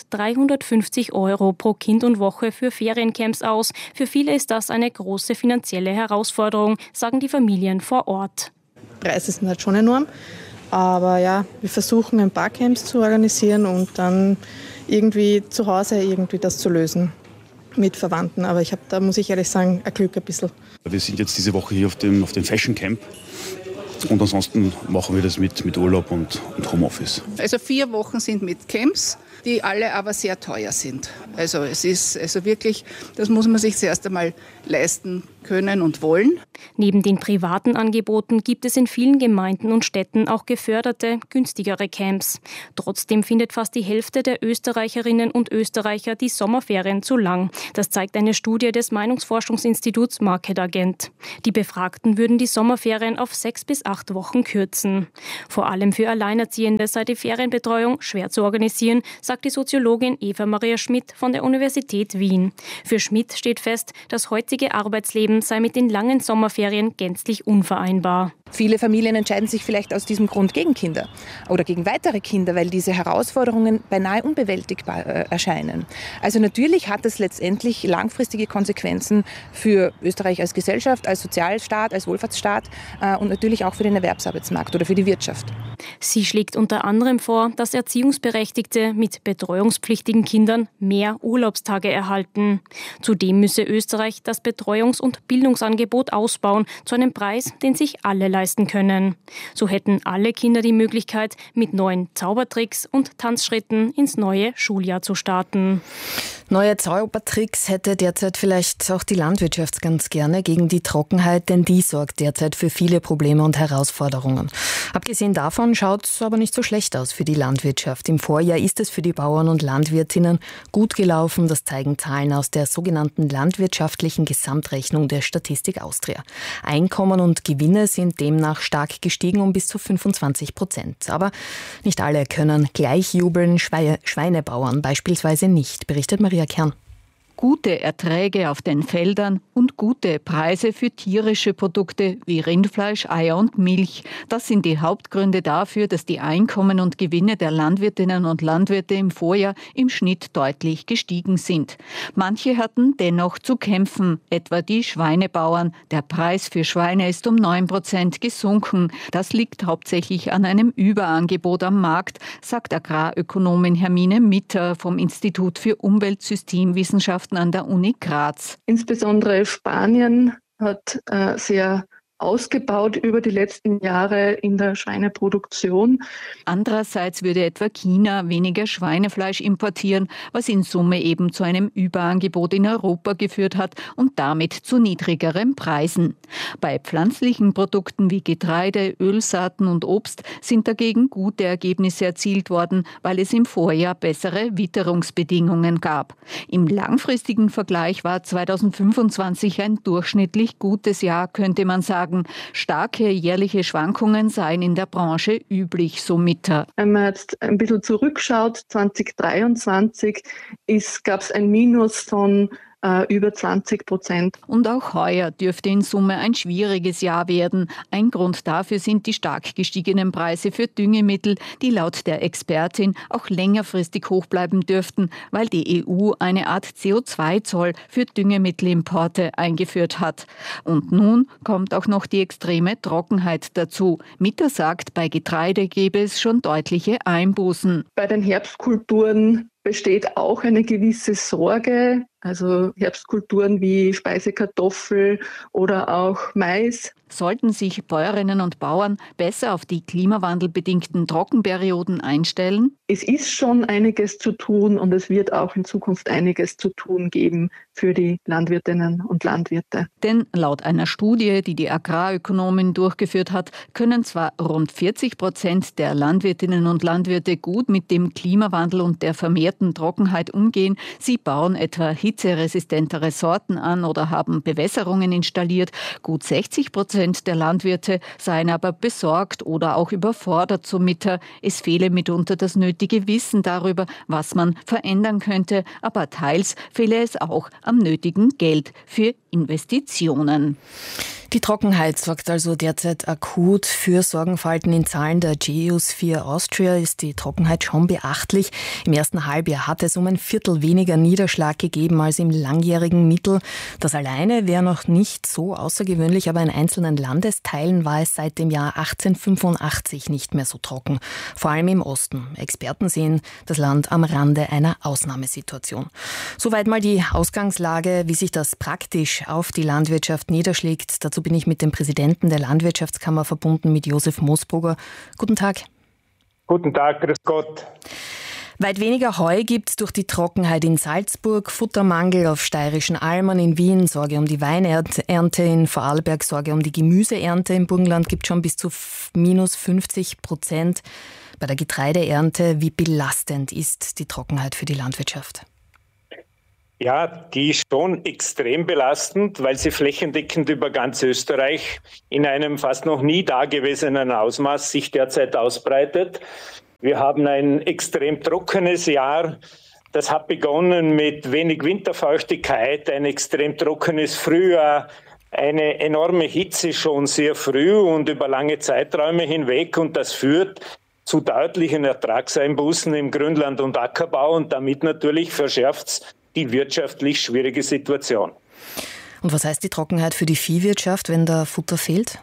350 € pro Kind und Woche für Feriencamps aus. Für viele ist das eine große finanzielle Herausforderung, sagen die Familien vor Ort. Preise sind halt schon enorm, aber ja, wir versuchen ein paar Camps zu organisieren und dann irgendwie zu Hause das zu lösen mit Verwandten. Aber da muss ich ehrlich sagen, ein Glück ein bisschen. Wir sind jetzt diese Woche hier auf dem Fashion Camp und ansonsten machen wir das mit Urlaub und Homeoffice. Also 4 Wochen sind mit Camps, die alle aber sehr teuer sind. Also es ist wirklich, das muss man sich zuerst einmal leisten können und wollen. Neben den privaten Angeboten gibt es in vielen Gemeinden und Städten auch geförderte, günstigere Camps. Trotzdem findet fast die Hälfte der Österreicherinnen und Österreicher die Sommerferien zu lang. Das zeigt eine Studie des Meinungsforschungsinstituts Market Agent. Die Befragten würden die Sommerferien auf 6 bis 8 Wochen kürzen. Vor allem für Alleinerziehende sei die Ferienbetreuung schwer zu organisieren, sagt die Soziologin Eva Maria Schmidt von der Universität Wien. Für Schmidt steht fest, das heutige Arbeitsleben sei mit den langen Sommerferien gänzlich unvereinbar. Viele Familien entscheiden sich vielleicht aus diesem Grund gegen Kinder oder gegen weitere Kinder, weil diese Herausforderungen beinahe unbewältigbar erscheinen. Also natürlich hat es letztendlich langfristige Konsequenzen für Österreich als Gesellschaft, als Sozialstaat, als Wohlfahrtsstaat und natürlich auch für den Erwerbsarbeitsmarkt oder für die Wirtschaft. Sie schlägt unter anderem vor, dass Erziehungsberechtigte mit betreuungspflichtigen Kindern mehr Urlaubstage erhalten. Zudem müsse Österreich das Betreuungs- und Bildungsangebot ausbauen, zu einem Preis, den sich alle leisten können. So hätten alle Kinder die Möglichkeit, mit neuen Zaubertricks und Tanzschritten ins neue Schuljahr zu starten. Neue Zaubertricks hätte derzeit vielleicht auch die Landwirtschaft ganz gerne gegen die Trockenheit, denn die sorgt derzeit für viele Probleme und Herausforderungen. Abgesehen davon schaut es aber nicht so schlecht aus für die Landwirtschaft. Im Vorjahr ist es für die Bauern und Landwirtinnen gut gelaufen. Das zeigen Zahlen aus der sogenannten landwirtschaftlichen Gesamtrechnung der Statistik Austria. Einkommen und Gewinne sind demnach stark gestiegen um bis zu 25%. Aber nicht alle können gleich jubeln, Schweinebauern beispielsweise nicht, berichtet Maria Kern. Gute Erträge auf den Feldern und gute Preise für tierische Produkte wie Rindfleisch, Eier und Milch. Das sind die Hauptgründe dafür, dass die Einkommen und Gewinne der Landwirtinnen und Landwirte im Vorjahr im Schnitt deutlich gestiegen sind. Manche hatten dennoch zu kämpfen, etwa die Schweinebauern. Der Preis für Schweine ist um 9% gesunken. Das liegt hauptsächlich an einem Überangebot am Markt, sagt Agrarökonomin Hermine Mitter vom Institut für Umweltsystemwissenschaften an der Uni Graz. Insbesondere Spanien hat sehr ausgebaut über die letzten Jahre in der Schweineproduktion. Andererseits würde etwa China weniger Schweinefleisch importieren, was in Summe eben zu einem Überangebot in Europa geführt hat und damit zu niedrigeren Preisen. Bei pflanzlichen Produkten wie Getreide, Ölsaaten und Obst sind dagegen gute Ergebnisse erzielt worden, weil es im Vorjahr bessere Witterungsbedingungen gab. Im langfristigen Vergleich war 2025 ein durchschnittlich gutes Jahr, könnte man sagen. Starke jährliche Schwankungen seien in der Branche üblich, so Mitter. Wenn man jetzt ein bisschen zurückschaut, 2023 gab es ein Minus von über 20%. Und auch heuer dürfte in Summe ein schwieriges Jahr werden. Ein Grund dafür sind die stark gestiegenen Preise für Düngemittel, die laut der Expertin auch längerfristig hoch bleiben dürften, weil die EU eine Art CO2-Zoll für Düngemittelimporte eingeführt hat. Und nun kommt auch noch die extreme Trockenheit dazu. Mitter sagt, bei Getreide gäbe es schon deutliche Einbußen. Bei den Herbstkulturen besteht auch eine gewisse Sorge, also Herbstkulturen wie Speisekartoffel oder auch Mais. Sollten sich Bäuerinnen und Bauern besser auf die klimawandelbedingten Trockenperioden einstellen? Es ist schon einiges zu tun und es wird auch in Zukunft einiges zu tun geben für die Landwirtinnen und Landwirte. Denn laut einer Studie, die die Agrarökonomin durchgeführt hat, können zwar rund 40% der Landwirtinnen und Landwirte gut mit dem Klimawandel und der vermehrten Trockenheit umgehen. Sie bauen etwa hitzeresistentere Sorten an oder haben Bewässerungen installiert. Gut 60% der Landwirte seien aber besorgt oder auch überfordert, so Mitter. Es fehle mitunter das nötige Wissen darüber, was man verändern könnte, aber teils fehle es auch am nötigen Geld für Investitionen. Die Trockenheit sorgt also derzeit akut für Sorgenfalten. In Zahlen der Geosphere Austria ist die Trockenheit schon beachtlich. Im ersten Halbjahr hat es um ein Viertel weniger Niederschlag gegeben als im langjährigen Mittel. Das alleine wäre noch nicht so außergewöhnlich, aber in einzelnen Landesteilen war es seit dem Jahr 1885 nicht mehr so trocken. Vor allem im Osten. Experten sehen das Land am Rande einer Ausnahmesituation. Soweit mal die Ausgangslage, wie sich das praktisch auf die Landwirtschaft niederschlägt. Dazu bin ich mit dem Präsidenten der Landwirtschaftskammer verbunden, mit Josef Moosbrugger. Guten Tag. Guten Tag, grüß Gott. Weit weniger Heu gibt es durch die Trockenheit in Salzburg, Futtermangel auf steirischen Almen, in Wien Sorge um die Weinernte, in Vorarlberg Sorge um die Gemüseernte, im Burgenland gibt es schon bis zu minus 50%. Bei der Getreideernte, wie belastend ist die Trockenheit für die Landwirtschaft? Ja, die ist schon extrem belastend, weil sie flächendeckend über ganz Österreich in einem fast noch nie dagewesenen Ausmaß sich derzeit ausbreitet. Wir haben ein extrem trockenes Jahr. Das hat begonnen mit wenig Winterfeuchtigkeit, ein extrem trockenes Frühjahr, eine enorme Hitze schon sehr früh und über lange Zeiträume hinweg. Und das führt zu deutlichen Ertragseinbußen im Grünland- und Ackerbau und damit natürlich verschärft es die wirtschaftlich schwierige Situation. Und was heißt die Trockenheit für die Viehwirtschaft, wenn da Futter fehlt?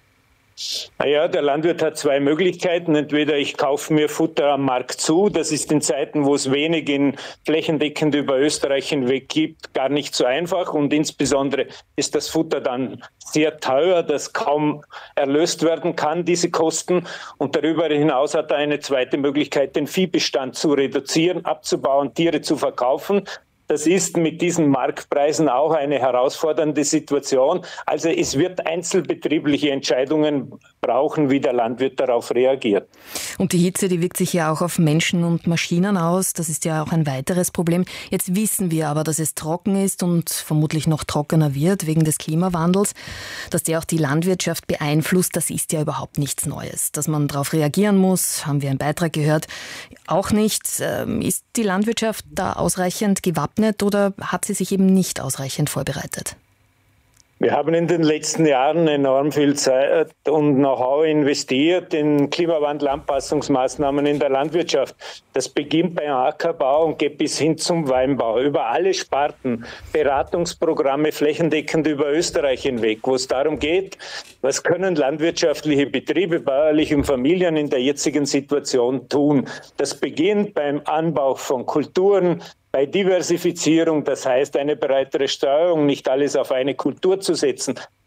Naja, der Landwirt hat zwei Möglichkeiten. Entweder ich kaufe mir Futter am Markt zu. Das ist in Zeiten, wo es wenig flächendeckend über Österreich hinweg gibt, gar nicht so einfach. Und insbesondere ist das Futter dann sehr teuer, das kaum erlöst werden kann, diese Kosten. Und darüber hinaus hat er eine zweite Möglichkeit, den Viehbestand zu reduzieren, abzubauen, Tiere zu verkaufen. Das ist mit diesen Marktpreisen auch eine herausfordernde Situation. Also es wird einzelbetriebliche Entscheidungen brauchen, wie der Landwirt darauf reagiert. Und die Hitze, die wirkt sich ja auch auf Menschen und Maschinen aus. Das ist ja auch ein weiteres Problem. Jetzt wissen wir aber, dass es trocken ist und vermutlich noch trockener wird wegen des Klimawandels. Dass der auch die Landwirtschaft beeinflusst, das ist ja überhaupt nichts Neues. Dass man darauf reagieren muss, haben wir einen Beitrag gehört, auch nicht. Ist die Landwirtschaft da ausreichend gewappnet oder hat sie sich eben nicht ausreichend vorbereitet? Wir haben in den letzten Jahren enorm viel Zeit und Know-how investiert in Klimawandelanpassungsmaßnahmen in der Landwirtschaft. Das beginnt beim Ackerbau und geht bis hin zum Weinbau. Über alle Sparten, Beratungsprogramme flächendeckend über Österreich hinweg, wo es darum geht, was können landwirtschaftliche Betriebe, bäuerliche Familien in der jetzigen Situation tun. Das beginnt beim Anbau von Kulturen, bei Diversifizierung, das heißt eine breitere Streuung, nicht alles auf eine Kultur zu setzen,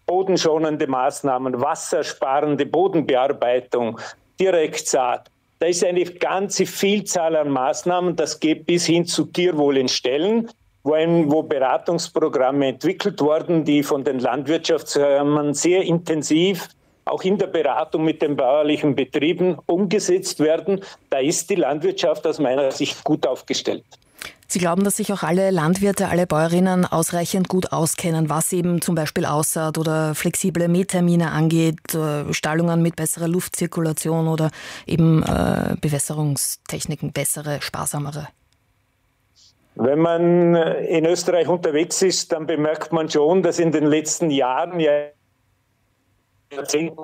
bodenschonende Maßnahmen, wassersparende Bodenbearbeitung, Direktsaat. Da ist eine ganze Vielzahl an Maßnahmen, das geht bis hin zu Tierwohl in Ställen, wo Beratungsprogramme entwickelt wurden, die von den Landwirtschaftskammern sehr intensiv auch in der Beratung mit den bäuerlichen Betrieben umgesetzt werden. Da ist die Landwirtschaft aus meiner Sicht gut aufgestellt. Sie glauben, dass sich auch alle Landwirte, alle Bäuerinnen ausreichend gut auskennen, was eben zum Beispiel Aussaat oder flexible Mähtermine angeht, Stallungen mit besserer Luftzirkulation oder eben Bewässerungstechniken, bessere, sparsamere? Wenn man in Österreich unterwegs ist, dann bemerkt man schon, dass in den letzten Jahren, Jahrzehnten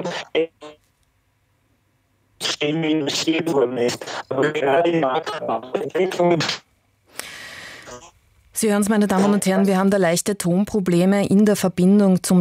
investiert worden ist. Aber gerade in Marktentwicklungen. Sie hören es, meine Damen und Herren, wir haben da leichte Tonprobleme in der Verbindung zum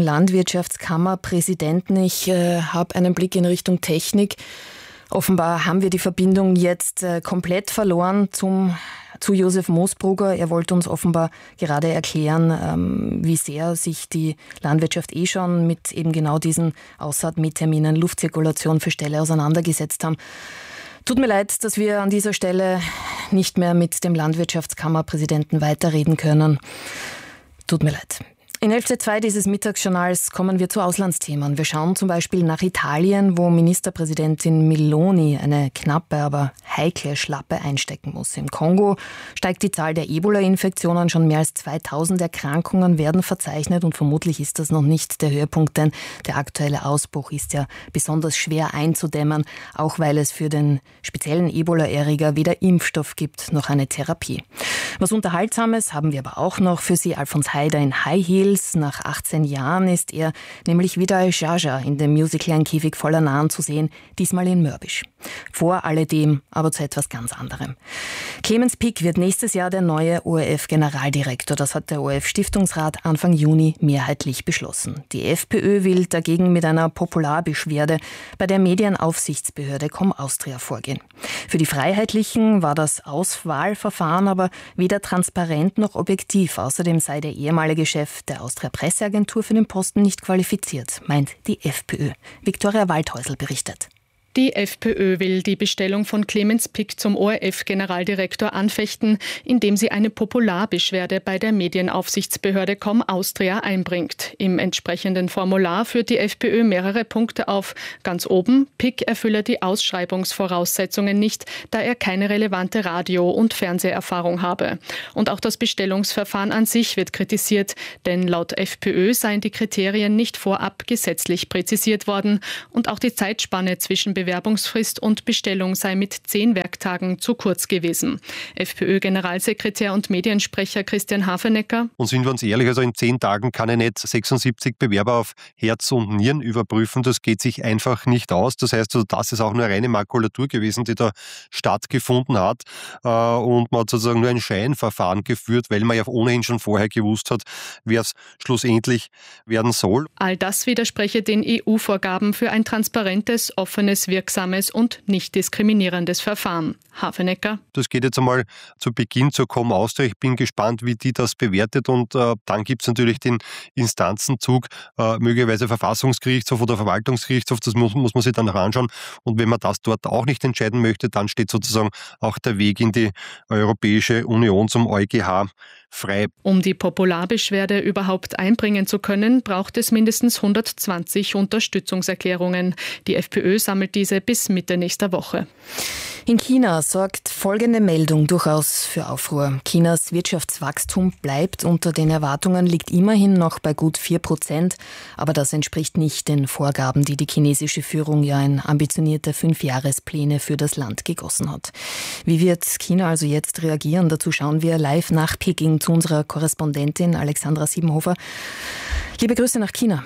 Landwirtschaftskammerpräsidenten. Ich habe einen Blick in Richtung Technik. Offenbar haben wir die Verbindung jetzt komplett verloren zu Josef Moosbrugger. Er wollte uns offenbar gerade erklären, wie sehr sich die Landwirtschaft schon mit eben genau diesen Aussaatmähterminen, Luftzirkulation für Ställe auseinandergesetzt haben. Tut mir leid, dass wir an dieser Stelle nicht mehr mit dem Landwirtschaftskammerpräsidenten weiterreden können. Tut mir leid. In 11.2 dieses Mittagsjournals kommen wir zu Auslandsthemen. Wir schauen zum Beispiel nach Italien, wo Ministerpräsidentin Meloni eine knappe, aber heikle Schlappe einstecken muss. Im Kongo steigt die Zahl der Ebola-Infektionen. Schon mehr als 2000 Erkrankungen werden verzeichnet und vermutlich ist das noch nicht der Höhepunkt, denn der aktuelle Ausbruch ist ja besonders schwer einzudämmen, auch weil es für den speziellen Ebola-Erreger weder Impfstoff gibt noch eine Therapie. Was Unterhaltsames haben wir aber auch noch für Sie. Alfons Heider in High Heels. Nach 18 Jahren ist er nämlich wieder als Jaja in dem Musical Ein Käfig voller Nahen zu sehen, diesmal in Mörbisch. Vor alledem aber zu etwas ganz anderem. Clemens Pick wird nächstes Jahr der neue ORF-Generaldirektor. Das hat der ORF-Stiftungsrat Anfang Juni mehrheitlich beschlossen. Die FPÖ will dagegen mit einer Popularbeschwerde bei der Medienaufsichtsbehörde ComAustria vorgehen. Für die Freiheitlichen war das Auswahlverfahren aber weder transparent noch objektiv. Außerdem sei der ehemalige Chef der Austria Presseagentur für den Posten nicht qualifiziert, meint die FPÖ. Viktoria Waldhäusl berichtet. Die FPÖ will die Bestellung von Clemens Pick zum ORF-Generaldirektor anfechten, indem sie eine Popularbeschwerde bei der Medienaufsichtsbehörde ComAustria einbringt. Im entsprechenden Formular führt die FPÖ mehrere Punkte auf. Ganz oben, Pick erfülle die Ausschreibungsvoraussetzungen nicht, da er keine relevante Radio- und Fernseherfahrung habe. Und auch das Bestellungsverfahren an sich wird kritisiert, denn laut FPÖ seien die Kriterien nicht vorab gesetzlich präzisiert worden und auch die Zeitspanne zwischen Bewerbungsfrist und Bestellung sei mit 10 Werktagen zu kurz gewesen. FPÖ-Generalsekretär und Mediensprecher Christian Hafenecker. Und sind wir uns ehrlich, also in 10 Tagen kann ich nicht 76 Bewerber auf Herz und Nieren überprüfen. Das geht sich einfach nicht aus. Das heißt, also, das ist auch nur eine reine Makulatur gewesen, die da stattgefunden hat. Und man hat sozusagen nur ein Scheinverfahren geführt, weil man ja ohnehin schon vorher gewusst hat, wer es schlussendlich werden soll. All das widerspreche den EU-Vorgaben für ein transparentes, offenes, wirksames und nicht diskriminierendes Verfahren. Hafenecker. Das geht jetzt einmal zu Beginn zur ComAustria. Ich bin gespannt, wie die das bewertet und dann gibt es natürlich den Instanzenzug, möglicherweise Verfassungsgerichtshof oder Verwaltungsgerichtshof, das muss man sich dann noch anschauen und wenn man das dort auch nicht entscheiden möchte, dann steht sozusagen auch der Weg in die Europäische Union zum EuGH frei. Um die Popularbeschwerde überhaupt einbringen zu können, braucht es mindestens 120 Unterstützungserklärungen. Die FPÖ sammelt diese bis Mitte nächster Woche. In China sorgt folgende Meldung durchaus für Aufruhr. Chinas Wirtschaftswachstum bleibt unter den Erwartungen, liegt immerhin noch bei gut 4%. Aber das entspricht nicht den Vorgaben, die die chinesische Führung ja in ambitionierte 5-Jahrespläne für das Land gegossen hat. Wie wird China also jetzt reagieren? Dazu schauen wir live nach Peking zu unserer Korrespondentin Alexandra Siebenhofer. Liebe Grüße nach China.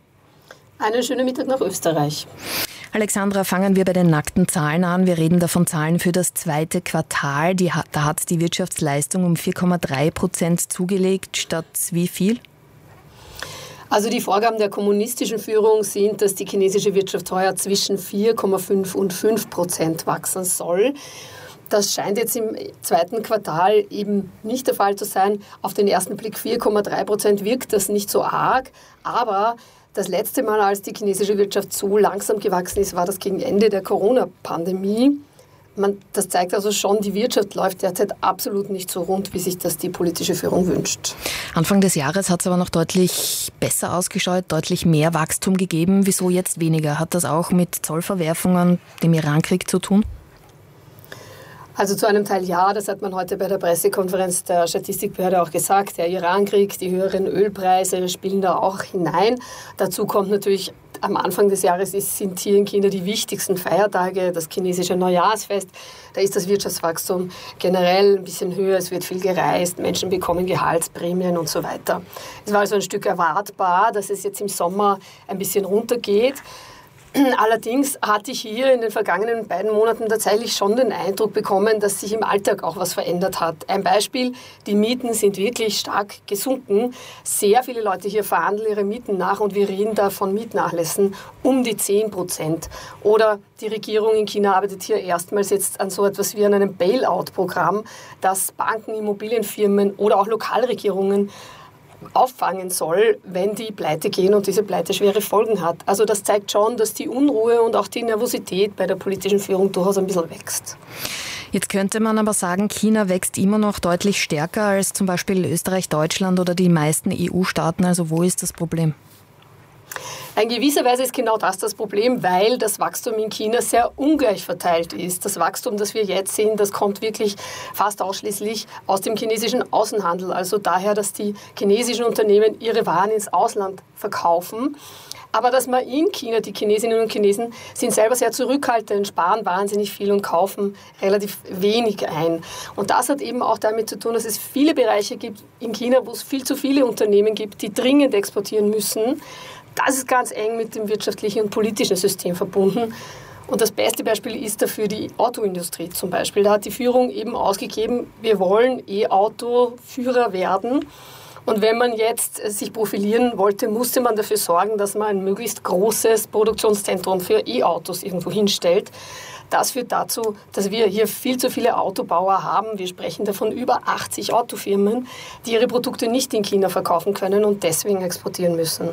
Einen schönen Mittag nach Österreich. Alexandra, fangen wir bei den nackten Zahlen an. Wir reden da von Zahlen für das zweite Quartal. Da hat die Wirtschaftsleistung um 4,3% zugelegt. Statt wie viel? Also die Vorgaben der kommunistischen Führung sind, dass die chinesische Wirtschaft heuer zwischen 4,5 und 5% wachsen soll. Das scheint jetzt im zweiten Quartal eben nicht der Fall zu sein. Auf den ersten Blick 4,3% wirkt das nicht so arg, aber Das letzte Mal, als die chinesische Wirtschaft so langsam gewachsen ist, war das gegen Ende der Corona-Pandemie. Das zeigt also schon, die Wirtschaft läuft derzeit absolut nicht so rund, wie sich das die politische Führung wünscht. Anfang des Jahres hat es aber noch deutlich besser ausgeschaut, deutlich mehr Wachstum gegeben. Wieso jetzt weniger? Hat das auch mit Zollverwerfungen, dem Irankrieg zu tun? Also zu einem Teil ja, das hat man heute bei der Pressekonferenz der Statistikbehörde auch gesagt. Der Irankrieg, die höheren Ölpreise spielen da auch hinein. Dazu kommt natürlich, am Anfang des Jahres sind hier in China die wichtigsten Feiertage, das chinesische Neujahrsfest. Da ist das Wirtschaftswachstum generell ein bisschen höher, es wird viel gereist, Menschen bekommen Gehaltsprämien und so weiter. Es war also ein Stück erwartbar, dass es jetzt im Sommer ein bisschen runtergeht. Allerdings hatte ich hier in den vergangenen beiden Monaten tatsächlich schon den Eindruck bekommen, dass sich im Alltag auch was verändert hat. Ein Beispiel, die Mieten sind wirklich stark gesunken. Sehr viele Leute hier verhandeln ihre Mieten nach und wir reden da von Mietnachlässen um die 10%. Oder die Regierung in China arbeitet hier erstmals jetzt an so etwas wie an einem Bailout-Programm, das Banken, Immobilienfirmen oder auch Lokalregierungen auffangen soll, wenn die pleite gehen und diese Pleite schwere Folgen hat. Also das zeigt schon, dass die Unruhe und auch die Nervosität bei der politischen Führung durchaus ein bisschen wächst. Jetzt könnte man aber sagen, China wächst immer noch deutlich stärker als zum Beispiel Österreich, Deutschland oder die meisten EU-Staaten. Also wo ist das Problem? In gewisser Weise ist genau das Problem, weil das Wachstum in China sehr ungleich verteilt ist. Das Wachstum, das wir jetzt sehen, das kommt wirklich fast ausschließlich aus dem chinesischen Außenhandel. Also daher, dass die chinesischen Unternehmen ihre Waren ins Ausland verkaufen. Aber dass man in China, die Chinesinnen und Chinesen sind selber sehr zurückhaltend, sparen wahnsinnig viel und kaufen relativ wenig ein. Und das hat eben auch damit zu tun, dass es viele Bereiche gibt in China, wo es viel zu viele Unternehmen gibt, die dringend exportieren müssen. Das ist ganz eng mit dem wirtschaftlichen und politischen System verbunden. Und das beste Beispiel ist dafür die Autoindustrie zum Beispiel. Da hat die Führung eben ausgegeben, wir wollen E-Auto-Führer werden. Und wenn man jetzt sich profilieren wollte, musste man dafür sorgen, dass man ein möglichst großes Produktionszentrum für E-Autos irgendwo hinstellt. Das führt dazu, dass wir hier viel zu viele Autobauer haben. Wir sprechen davon über 80 Autofirmen, die ihre Produkte nicht in China verkaufen können und deswegen exportieren müssen.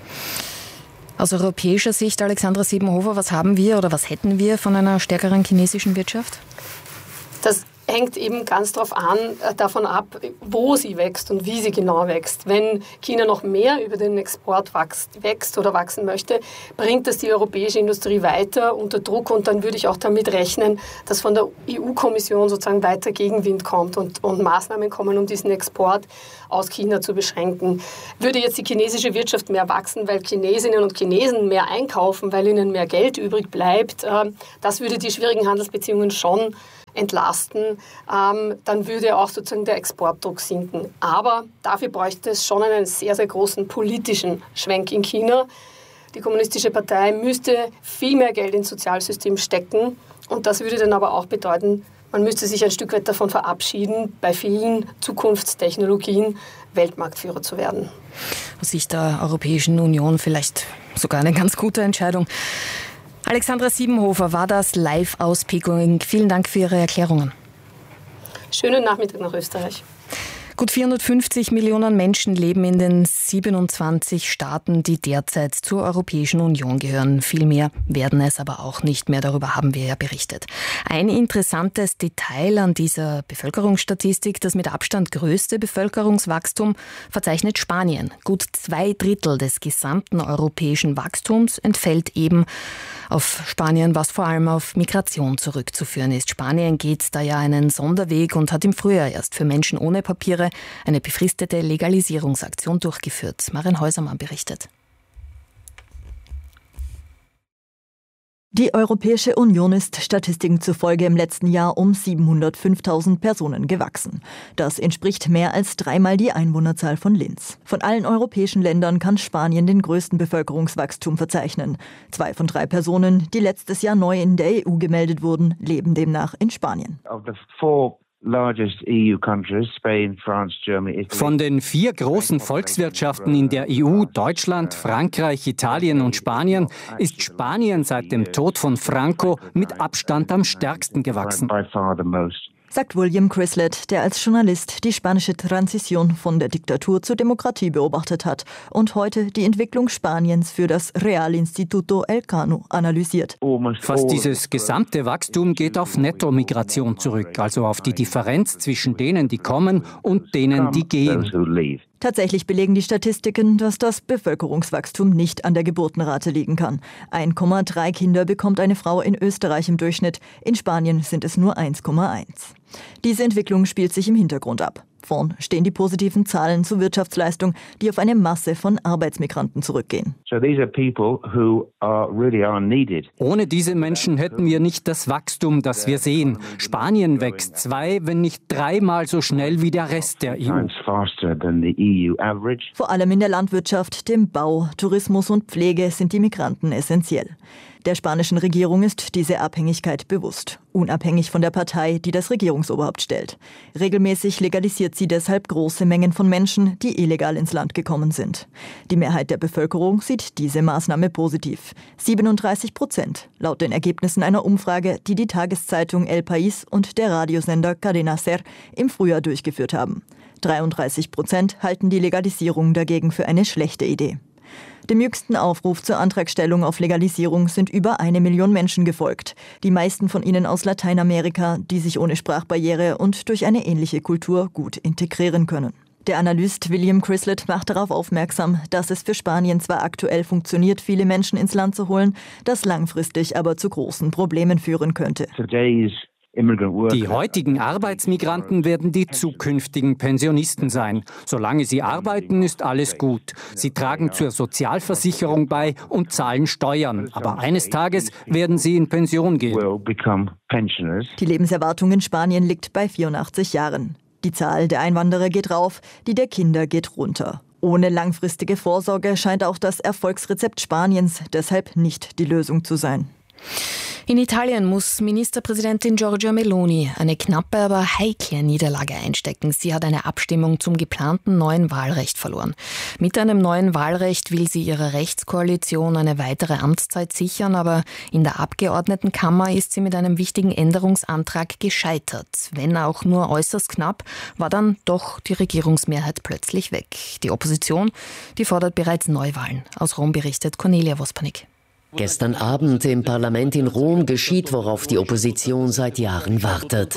Aus europäischer Sicht, Alexandra Siebenhofer, was haben wir oder was hätten wir von einer stärkeren chinesischen Wirtschaft? Das hängt eben ganz davon ab, wo sie wächst und wie sie genau wächst. Wenn China noch mehr über den Export wächst oder wachsen möchte, bringt das die europäische Industrie weiter unter Druck und dann würde ich auch damit rechnen, dass von der EU-Kommission sozusagen weiter Gegenwind kommt und Maßnahmen kommen, um diesen Export aus China zu beschränken. Würde jetzt die chinesische Wirtschaft mehr wachsen, weil Chinesinnen und Chinesen mehr einkaufen, weil ihnen mehr Geld übrig bleibt, das würde die schwierigen Handelsbeziehungen schon entlasten, dann würde auch sozusagen der Exportdruck sinken. Aber dafür bräuchte es schon einen sehr, sehr großen politischen Schwenk in China. Die Kommunistische Partei müsste viel mehr Geld ins Sozialsystem stecken und das würde dann aber auch bedeuten, man müsste sich ein Stück weit davon verabschieden, bei vielen Zukunftstechnologien Weltmarktführer zu werden. Aus Sicht der Europäischen Union vielleicht sogar eine ganz gute Entscheidung. Alexandra Siebenhofer war das live aus Peking. Vielen Dank für Ihre Erklärungen. Schönen Nachmittag nach Österreich. Gut 450 Millionen Menschen leben in den 27 Staaten, die derzeit zur Europäischen Union gehören. Viel mehr werden es aber auch nicht mehr. Darüber haben wir ja berichtet. Ein interessantes Detail an dieser Bevölkerungsstatistik: das mit Abstand größte Bevölkerungswachstum verzeichnet Spanien. Gut 2/3 des gesamten europäischen Wachstums entfällt eben auf Spanien, was vor allem auf Migration zurückzuführen ist. Spanien geht da ja einen Sonderweg und hat im Frühjahr erst für Menschen ohne Papiere eine befristete Legalisierungsaktion durchgeführt. Maren Häusermann berichtet. Die Europäische Union ist Statistiken zufolge im letzten Jahr um 705.000 Personen gewachsen. Das entspricht mehr als 3-mal die Einwohnerzahl von Linz. Von allen europäischen Ländern kann Spanien den größten Bevölkerungswachstum verzeichnen. 2 von 3 Personen, die letztes Jahr neu in der EU gemeldet wurden, leben demnach in Spanien. Von den 4 großen Volkswirtschaften in der EU, Deutschland, Frankreich, Italien und Spanien, ist Spanien seit dem Tod von Franco mit Abstand am stärksten gewachsen. sagt William Crislet, der als Journalist die spanische Transition von der Diktatur zur Demokratie beobachtet hat und heute die Entwicklung Spaniens für das Real Instituto Elcano analysiert. Fast dieses gesamte Wachstum geht auf Nettomigration zurück, also auf die Differenz zwischen denen, die kommen und denen, die gehen. Tatsächlich belegen die Statistiken, dass das Bevölkerungswachstum nicht an der Geburtenrate liegen kann. 1,3 Kinder bekommt eine Frau in Österreich im Durchschnitt. In Spanien sind es nur 1,1. Diese Entwicklung spielt sich im Hintergrund ab. Vorn stehen die positiven Zahlen zur Wirtschaftsleistung, die auf eine Masse von Arbeitsmigranten zurückgehen. Ohne diese Menschen hätten wir nicht das Wachstum, das wir sehen. Spanien wächst 2, wenn nicht 3-mal so schnell wie der Rest der EU. Vor allem in der Landwirtschaft, dem Bau, Tourismus und Pflege sind die Migranten essentiell. Der spanischen Regierung ist diese Abhängigkeit bewusst, unabhängig von der Partei, die das Regierungsoberhaupt stellt. Regelmäßig legalisiert sie deshalb große Mengen von Menschen, die illegal ins Land gekommen sind. Die Mehrheit der Bevölkerung sieht diese Maßnahme positiv. 37%, laut den Ergebnissen einer Umfrage, die die Tageszeitung El País und der Radiosender Cadena Ser im Frühjahr durchgeführt haben. 33% halten die Legalisierung dagegen für eine schlechte Idee. Dem jüngsten Aufruf zur Antragstellung auf Legalisierung sind über 1 Million Menschen gefolgt. Die meisten von ihnen aus Lateinamerika, die sich ohne Sprachbarriere und durch eine ähnliche Kultur gut integrieren können. Der Analyst William Crislet macht darauf aufmerksam, dass es für Spanien zwar aktuell funktioniert, viele Menschen ins Land zu holen, das langfristig aber zu großen Problemen führen könnte. Die heutigen Arbeitsmigranten werden die zukünftigen Pensionisten sein. Solange sie arbeiten, ist alles gut. Sie tragen zur Sozialversicherung bei und zahlen Steuern. Aber eines Tages werden sie in Pension gehen. Die Lebenserwartung in Spanien liegt bei 84 Jahren. Die Zahl der Einwanderer geht rauf, die der Kinder geht runter. Ohne langfristige Vorsorge scheint auch das Erfolgsrezept Spaniens deshalb nicht die Lösung zu sein. In Italien muss Ministerpräsidentin Giorgia Meloni eine knappe, aber heikle Niederlage einstecken. Sie hat eine Abstimmung zum geplanten neuen Wahlrecht verloren. Mit einem neuen Wahlrecht will sie ihrer Rechtskoalition eine weitere Amtszeit sichern, aber in der Abgeordnetenkammer ist sie mit einem wichtigen Änderungsantrag gescheitert. Wenn auch nur äußerst knapp, war dann doch die Regierungsmehrheit plötzlich weg. Die Opposition, die fordert bereits Neuwahlen. Aus Rom berichtet Cornelia Wospanik. Gestern Abend im Parlament in Rom geschieht, worauf die Opposition seit Jahren wartet.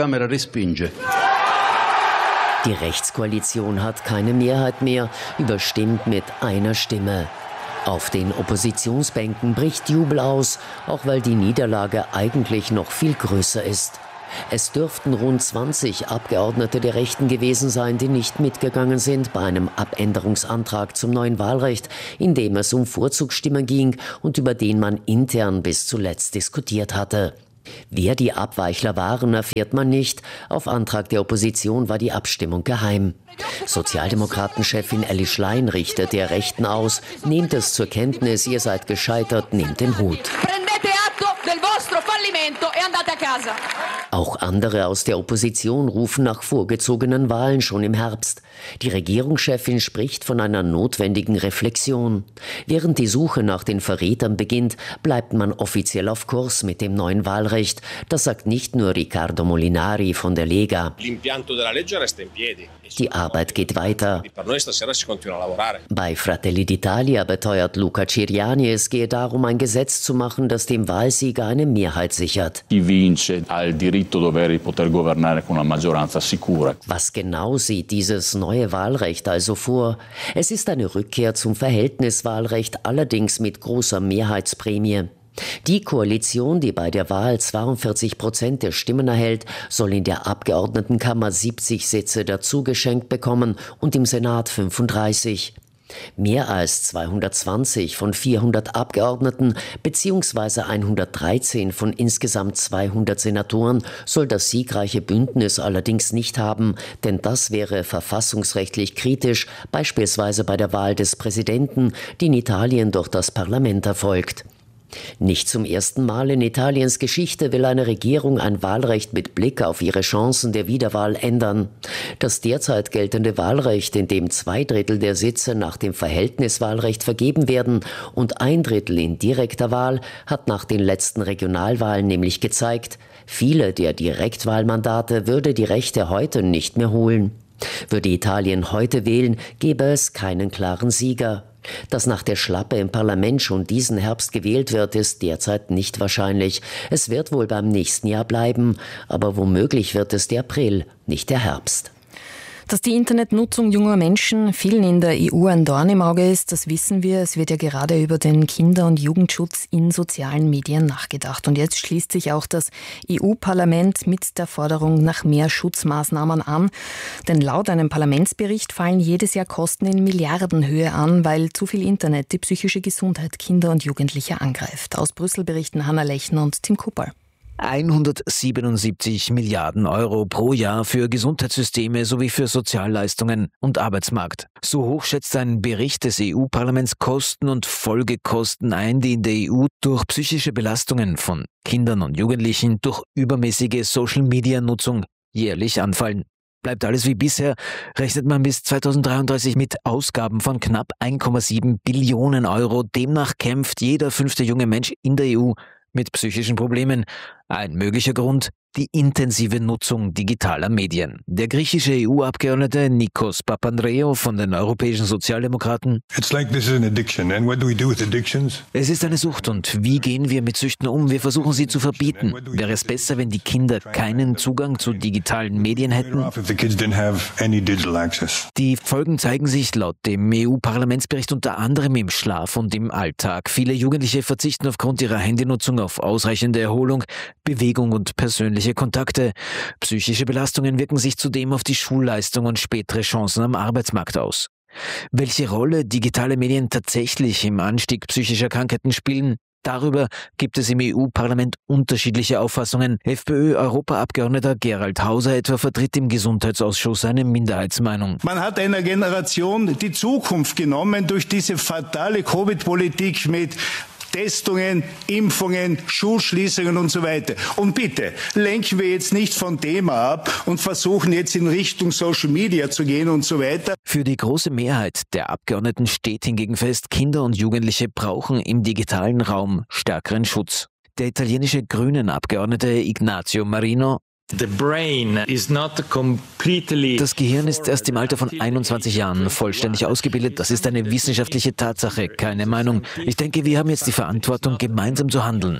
Die Rechtskoalition hat keine Mehrheit mehr, überstimmt mit einer Stimme. Auf den Oppositionsbänken bricht Jubel aus, auch weil die Niederlage eigentlich noch viel größer ist. Es dürften rund 20 Abgeordnete der Rechten gewesen sein, die nicht mitgegangen sind bei einem Abänderungsantrag zum neuen Wahlrecht, in dem es um Vorzugsstimmen ging und über den man intern bis zuletzt diskutiert hatte. Wer die Abweichler waren, erfährt man nicht. Auf Antrag der Opposition war die Abstimmung geheim. Sozialdemokratenchefin Elly Schlein richtet der Rechten aus: Nehmt es zur Kenntnis, ihr seid gescheitert, nehmt den Hut. Auch andere aus der Opposition rufen nach vorgezogenen Wahlen schon im Herbst. Die Regierungschefin spricht von einer notwendigen Reflexion. Während die Suche nach den Verrätern beginnt, bleibt man offiziell auf Kurs mit dem neuen Wahlrecht. Das sagt nicht nur Riccardo Molinari von der Lega. Die Arbeit geht weiter. Bei Fratelli d'Italia beteuert Luca Ciriani, es gehe darum, ein Gesetz zu machen, das dem Wahlsieger eine Mehrheit sichert. Was genau sieht dieses neue Wahlrecht also vor? Es ist eine Rückkehr zum Verhältniswahlrecht, allerdings mit großer Mehrheitsprämie. Die Koalition, die bei der Wahl 42% der Stimmen erhält, soll in der Abgeordnetenkammer 70 Sitze dazu geschenkt bekommen und im Senat 35. Mehr als 220 von 400 Abgeordneten bzw. 113 von insgesamt 200 Senatoren soll das siegreiche Bündnis allerdings nicht haben, denn das wäre verfassungsrechtlich kritisch, beispielsweise bei der Wahl des Präsidenten, die in Italien durch das Parlament erfolgt. Nicht zum ersten Mal in Italiens Geschichte will eine Regierung ein Wahlrecht mit Blick auf ihre Chancen der Wiederwahl ändern. Das derzeit geltende Wahlrecht, in dem 2/3 der Sitze nach dem Verhältniswahlrecht vergeben werden und 1/3 in direkter Wahl, hat nach den letzten Regionalwahlen nämlich gezeigt, Viele der Direktwahlmandate würde die Rechte heute nicht mehr holen. Würde Italien heute wählen, gäbe es keinen klaren Sieger. Dass nach der Schlappe im Parlament schon diesen Herbst gewählt wird, ist derzeit nicht wahrscheinlich. Es wird wohl beim nächsten Jahr bleiben, aber womöglich wird es der April, nicht der Herbst. Dass die Internetnutzung junger Menschen vielen in der EU ein Dorn im Auge ist, das wissen wir. Es wird ja gerade über den Kinder- und Jugendschutz in sozialen Medien nachgedacht. Und jetzt schließt sich auch das EU-Parlament mit der Forderung nach mehr Schutzmaßnahmen an. Denn laut einem Parlamentsbericht fallen jedes Jahr Kosten in Milliardenhöhe an, weil zu viel Internet die psychische Gesundheit Kinder und Jugendlicher angreift. Aus Brüssel berichten Hanna Lechner und Tim Kupperl. 177 Milliarden Euro pro Jahr für Gesundheitssysteme sowie für Sozialleistungen und Arbeitsmarkt. So hoch schätzt ein Bericht des EU-Parlaments Kosten und Folgekosten ein, die in der EU durch psychische Belastungen von Kindern und Jugendlichen durch übermäßige Social-Media-Nutzung jährlich anfallen. Bleibt alles wie bisher, rechnet man bis 2033 mit Ausgaben von knapp 1,7 Billionen Euro. Demnach kämpft jeder 5. junge Mensch in der EU mit psychischen Problemen. Ein möglicher Grund, die intensive Nutzung digitaler Medien. Der griechische EU-Abgeordnete Nikos Papandreou von den Europäischen Sozialdemokraten: Es ist eine Sucht und wie gehen wir mit Süchten um? Wir versuchen sie zu verbieten. Wäre es besser, wenn die Kinder keinen Zugang zu digitalen Medien hätten? Die Folgen zeigen sich laut dem EU-Parlamentsbericht unter anderem im Schlaf und im Alltag. Viele Jugendliche verzichten aufgrund ihrer Handynutzung auf ausreichende Erholung, Bewegung und persönliche Kontakte. Psychische Belastungen wirken sich zudem auf die Schulleistung und spätere Chancen am Arbeitsmarkt aus. Welche Rolle digitale Medien tatsächlich im Anstieg psychischer Krankheiten spielen, darüber gibt es im EU-Parlament unterschiedliche Auffassungen. FPÖ-Europaabgeordneter Gerald Hauser etwa vertritt im Gesundheitsausschuss eine Minderheitsmeinung. Man hat einer Generation die Zukunft genommen durch diese fatale Covid-Politik mit Testungen, Impfungen, Schulschließungen und so weiter. Und bitte, lenken wir jetzt nicht vom Thema ab und versuchen jetzt in Richtung Social Media zu gehen und so weiter. Für die große Mehrheit der Abgeordneten steht hingegen fest, Kinder und Jugendliche brauchen im digitalen Raum stärkeren Schutz. Der italienische Grünen-Abgeordnete Ignazio Marino: Das Gehirn ist erst im Alter von 21 Jahren vollständig ausgebildet. Das ist eine wissenschaftliche Tatsache, keine Meinung. Ich denke, wir haben jetzt die Verantwortung, gemeinsam zu handeln.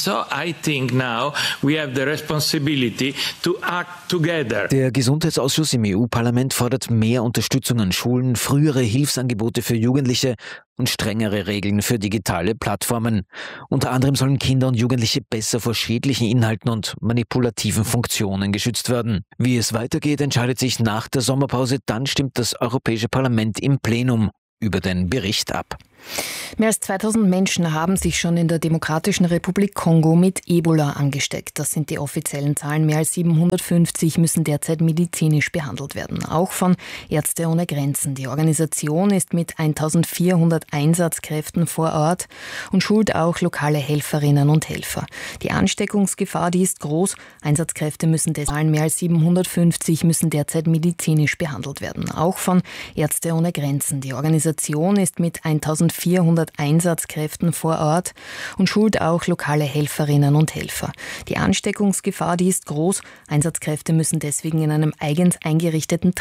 Der Gesundheitsausschuss im EU-Parlament fordert mehr Unterstützung an Schulen, frühere Hilfsangebote für Jugendliche und strengere Regeln für digitale Plattformen. Unter anderem sollen Kinder und Jugendliche besser vor schädlichen Inhalten und manipulativen Funktionen geschützt werden. Wie es weitergeht, entscheidet sich nach der Sommerpause. Dann stimmt das Europäische Parlament im Plenum über den Bericht ab. Mehr als 2000 Menschen haben sich schon in der Demokratischen Republik Kongo mit Ebola angesteckt. Das sind die offiziellen Zahlen. Mehr als 750 müssen derzeit medizinisch behandelt werden. Auch von Ärzte ohne Grenzen. Die Organisation ist mit 1400 Einsatzkräften vor Ort und schult auch lokale Helferinnen und Helfer. Die Ansteckungsgefahr, die ist groß. Einsatzkräfte müssen deshalb mehr als 750 müssen derzeit medizinisch behandelt werden. Auch von Ärzte ohne Grenzen. Die Organisation ist mit 1400 Einsatzkräften vor Ort und schult auch lokale Helferinnen und Helfer. Die Ansteckungsgefahr, die ist groß. Einsatzkräfte müssen deswegen in einem eigens eingerichteten